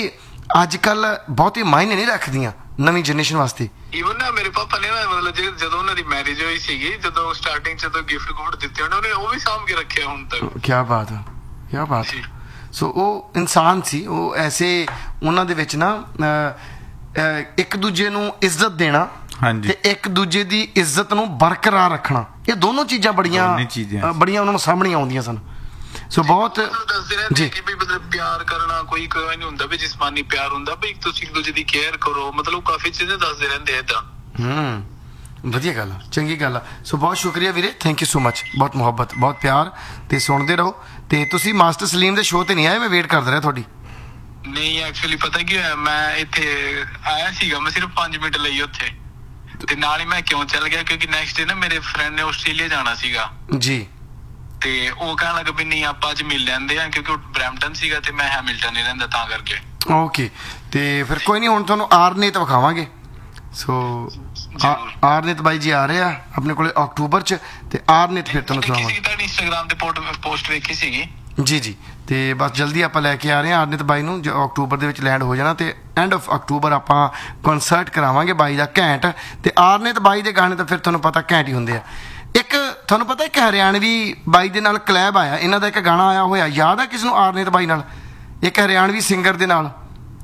ਅੱਜ ਕੱਲ ਬਹੁਤੇ ਮਾਇਨੇ ਨਹੀਂ ਰੱਖਦੀਆਂ ਨਵੀਂ ਜਨਰੇਸ਼ਨ ਵਾਸਤੇ। ਈਵਨ ਨਾ ਮੇਰੇ ਪਾਪਾ ਨੇ ਨਾ ਮਤਲਬ ਜੇ ਜਦੋਂ ਉਹਨਾਂ ਦੀ ਮੈਰਿਜ ਹੋਈ ਸੀਗੀ, ਜਦੋਂ ਸਟਾਰਟਿੰਗ ਚ ਜਦੋਂ ਗਿਫਟ ਗੁਫਟ ਦਿੱਤੇ ਉਹਨਾਂ ਨੇ ਉਹ ਵੀ ਸਾਂਭ ਕੇ ਰੱਖਿਆ ਹੁਣ ਤੱਕ। ਕੀ ਬਾਤ ਹੈ, ਕੀ ਬਾਤ ਹੈ। ਸੋ ਉਹ ਇਨਸਾਨ ਸੀ, ਉਹ ਐਸੇ ਉਹਨਾਂ ਦੇ ਵਿੱਚ ਨਾ ਅਹ, ਅਹ, ਇੱਕ ਦੂਜੇ ਨੂੰ ਇੱਜ਼ਤ ਦੇਣਾ ਹਾਂਜੀ ਤੇ ਇੱਕ ਦੂਜੇ ਦੀ ਇੱਜ਼ਤ ਨੂੰ ਬਰਕਰਾਰ ਰੱਖਣਾ, ਇਹ ਦੋਨੋਂ ਚੀਜ਼ਾਂ ਬੜੀਆਂ ਦੋਨੇ ਚੀਜ਼ਾਂ। ਅਹ, ਬੜੀਆਂ ਉਹਨਾਂ ਨੂੰ ਸਾਹਮਣੇ ਆਉਂਦੀਆਂ ਸਨ। ਸੋ ਬਹੁਤ ਦੱਸਦੇ ਰਹਿੰਦੇ ਕਿ ਵੀ ਮਤਲਬ ਪਿਆਰ ਕਰਨਾ ਕੋਈ ਕੋਈ ਨਹੀਂ ਹੁੰਦਾ ਵੀ ਜਿਸਮਾਨੀ ਪਿਆਰ ਹੁੰਦਾ ਵੀ ਤੁਸੀਂ ਇੱਕ ਦੂਜੇ ਦੀ ਕੇਅਰ ਕਰੋ, ਮਤਲਬ ਕਾਫੀ ਚੀਜ਼ਾਂ ਦੱਸਦੇ ਰਹਿੰਦੇ ਏਦਾਂ। ਹੂੰ, ਵਧੀਆ ਗੱਲ ਆ, ਚੰਗੀ ਗੱਲ ਆ। ਸੋ ਬਹੁਤ ਸ਼ੁਕਰੀਆ ਵੀਰੇ, ਥੈਂਕ ਯੂ ਸੋ ਮਚ, ਬਹੁਤ ਮੁਹੱਬਤ, ਬਹੁਤ ਪਿਆਰ, ਤੇ ਸੁਣਦੇ ਰਹੋ। ਤੇ ਤੁਸੀਂ ਮਾਸਟਰ ਸਲੀਮ ਦੇ ਸ਼ੋਅ ਤੇ ਨਹੀਂ ਆਏ? ਮੈਂ ਵੇਟ ਕਰਦਾ ਰਿਹਾ ਤੁਹਾਡੀ। ਨਹੀਂ ਐਕਚੁਅਲੀ ਪਤਾ ਕੀ ਹੋਇਆ, ਮੈਂ ਇੱਥੇ ਆਇਆ ਸੀਗਾ, ਮੈਂ ਸਿਰਫ ਪੰਜ ਮਿੰਟ ਲਈ ਉੱਥੇ, ਤੇ ਨਾਲ ਹੀ ਮੈਂ ਕਿਉਂ ਚੱਲ ਗਿਆ ਕਿਉਂਕਿ ਨੈਕਸਟ ਡੇ ਨਾ ਮੇਰੇ ਫਰੈਂਡ ਨੇ ਆਸਟ੍ਰੇਲੀਆ ਜਾਣਾ ਸੀਗਾ ਜੀ। ਤੇ ਉਹ ਕਹਿਣ ਲੱਗਾ ਵੀ ਨਹੀਂ ਆਪਾਂ ਅੱਜ ਮਿਲ ਲੈਂਦੇ ਆ, ਕਿਉਂਕਿ ਉਹ ਬਰੈਂਪਟਨ ਸੀਗਾ ਤੇ ਮੈਂ ਹੈਮਿਲਟਨ ਹੀ ਰਹਿੰਦਾ ਤਾਂ ਕਰਕੇ। ਓਕੇ, ਤੇ ਫਿਰ ਕੋਈ ਨਹੀਂ, ਹੁਣ ਤੁਹਾਨੂੰ ਆਰਨੇਤ ਵਿਖਾਵਾਂਗੇ। ਸੋ ਆਰਨੇਤ ਬਾਈ ਜੀ ਆ ਰਹੇ ਆ ਆਪਣੇ ਕੋਲੇ ਅਕਤੂਬਰ ਚ, ਤੇ ਆਰਨੇਤ ਫਿਰ ਤੁਹਾਨੂੰ ਕਿਸੇ ਸੁਣਾਵਾਂਗੇ। ਤਾਂ ਇੰਸਟਾਗ੍ਰਾਮ ਤੇ ਪੋਸਟ ਵੇਖੀ ਸੀਗੀ। ਜੀ ਜੀ, ਤੇ ਬਸ ਜਲਦੀ ਆਪਾਂ ਲੈ ਕੇ ਆ ਰਹੇ ਹਾਂ ਆਰਨੇਤ ਬਾਈ ਨੂੰ, ਜੋ ਅਕਤੂਬਰ ਦੇ ਵਿੱਚ ਲੈਂਡ ਹੋ ਜਾਣਾ, ਤੇ ਐਂਡ ਆਫ ਅਕਤੂਬਰ ਆਪਾਂ ਕਨਸਰਟ ਕਰਾਵਾਂਗੇ ਬਾਈ ਦਾ ਘੈਂਟ। ਤੇ ਆਰਨੇਤ ਬਾਈ ਦੇ ਗਾਣੇ ਤਾਂ ਫਿਰ ਤੁਹਾਨੂੰ ਪਤਾ ਘੈਂਟ ਹੀ ਹੁੰਦੇ ਆ। ਇੱਕ ਤੁਹਾਨੂੰ ਪਤਾ ਇੱਕ ਹਰਿਆਣਵੀ ਬਾਈ ਦੇ ਨਾਲ ਕਲੈਬ ਆਇਆ, ਇਹਨਾਂ ਦਾ ਇੱਕ ਗਾਣਾ ਆਇਆ ਹੋਇਆ, ਯਾਦ ਆ ਕਿਸ ਨੂੰ? ਆਰਨੇਤ ਬਾਈ ਨਾਲ, ਇੱਕ ਹਰਿਆਣਵੀ ਸਿੰਗਰ ਦੇ ਨਾਲ।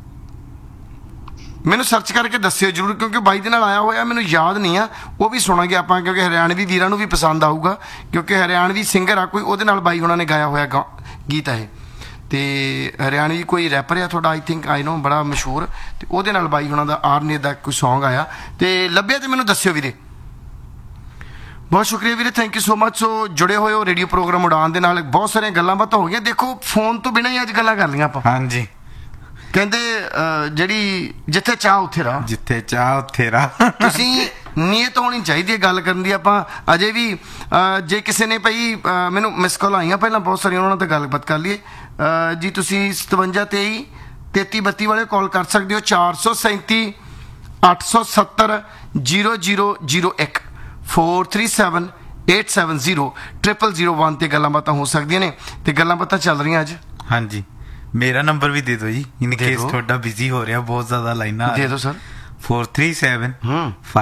ਮੈਨੂੰ ਸਰਚ ਕਰਕੇ ਦੱਸਿਓ ਜਰੂਰ, ਕਿਉਂਕਿ ਬਾਈ ਦੇ ਨਾਲ ਆਇਆ ਹੋਇਆ, ਮੈਨੂੰ ਯਾਦ ਨਹੀਂ ਆ। ਉਹ ਵੀ ਸੁਣਾਂਗੇ ਆਪਾਂ, ਕਿਉਂਕਿ ਹਰਿਆਣਵੀ ਵੀਰਾਂ ਨੂੰ ਵੀ ਪਸੰਦ ਆਊਗਾ, ਕਿਉਂਕਿ ਹਰਿਆਣਵੀ ਸਿੰਗਰ ਆ ਕੋਈ, ਉਹਦੇ ਨਾਲ ਬਾਈ ਉਹਨਾਂ ਨੇ ਗਾਇਆ ਹੋਇਆ ਗਾ ਗੀਤ ਹੈ। ਤੇ ਹਰਿਆਣਵੀ ਕੋਈ ਰੈਪਰ ਆ ਤੁਹਾਡਾ, ਆਈ ਥਿੰਕ ਆਈ ਨੋ, ਬੜਾ ਮਸ਼ਹੂਰ, ਤੇ ਉਹਦੇ ਨਾਲ ਬਾਈ ਉਹਨਾਂ ਦਾ ਆਰਨੇਤ ਦਾ ਕੋਈ ਸੌਂਗ ਆਇਆ, ਤੇ ਲੱਭਿਆ ਤੇ ਮੈਨੂੰ ਦੱਸਿਓ ਵੀਰੇ। ਬਹੁਤ ਸ਼ੁਕਰੀਆ ਵੀਰੇ, ਥੈਂਕ ਯੂ ਸੋ ਮਚ। ਸੋ ਜੁੜੇ ਹੋਏ ਹੋ ਰੇਡੀਓ ਪ੍ਰੋਗਰਾਮ ਉਡਾਨ ਦੇ ਨਾਲ, ਬਹੁਤ ਸਾਰੀਆਂ ਗੱਲਾਂ ਬਾਤਾਂ ਹੋ ਗਈਆਂ। ਦੇਖੋ ਫੋਨ ਤੋਂ ਬਿਨਾਂ ਹੀ ਅੱਜ ਗੱਲਾਂ ਕਰ ਲਈਆਂ ਆਪਾਂ। ਹਾਂਜੀ, ਕਹਿੰਦੇ ਅਹ, ਜਿਹੜੀ ਜਿੱਥੇ ਚਾਹ ਉੱਥੇ ਰਾਹ, ਜਿੱਥੇ ਚਾਹ ਉੱਥੇ ਰਾਹ। ਤੁਸੀਂ ਨੀਅਤ ਹੋਣੀ ਚਾਹੀਦੀ ਹੈ ਗੱਲ ਕਰਨ ਦੀ। ਆਪਾਂ ਅਜੇ ਵੀ ਅਹ, ਜੇ ਕਿਸੇ ਨੇ ਭਾਈ ਅਹ, ਮੈਨੂੰ ਮਿਸ ਕਾਲ ਆਈਆਂ ਪਹਿਲਾਂ ਬਹੁਤ ਸਾਰੀਆਂ, ਉਹਨਾਂ ਨਾਲ ਤਾਂ ਗੱਲਬਾਤ ਕਰ ਲਈਏ। ਅਹ, ਜੀ ਤੁਸੀਂ ਸਤਵੰਜਾ ਤੇਈ ਤੇਤੀ ਬੱਤੀ ਵਾਲੇ ਕਾਲ ਕਰ ਸਕਦੇ ਹੋ, ਚਾਰ ਸੌ ਸੈਂਤੀ ਅੱਠ ਸੌ ਸੱਤਰ ਜ਼ੀਰੋ ਜ਼ੀਰੋ ਜ਼ੀਰੋ ਇੱਕ, four three seven eight seven zero triple zero one ਤੇ ਗੱਲਾਂ ਬਾਤਾਂ ਹੋ ਸਕਦੀਆਂ ਨੇ, ਤੇ ਗੱਲਾਂ ਬਾਤਾਂ ਚੱਲ ਰਹੀਆਂ ਅੱਜ। ਹਾਂਜੀ, ਮੇਰਾ ਨੰਬਰ ਵੀ ਦੇ ਦਿਓ ਜੀ, ਇਨ ਦੇ ਕੇਸ ਦਿਓ। ਤੁਹਾਡਾ ਬਿਜ਼ੀ ਹੋ ਰਿਹਾ, ਬਹੁਤ ਜ਼ਿਆਦਾ ਲਾਈਨਾਂ। ਦੇ ਦਿਓ ਸਰ। ਫੋਰ ਥ੍ਰੀ ਸੈਵਨ ਹੂੰ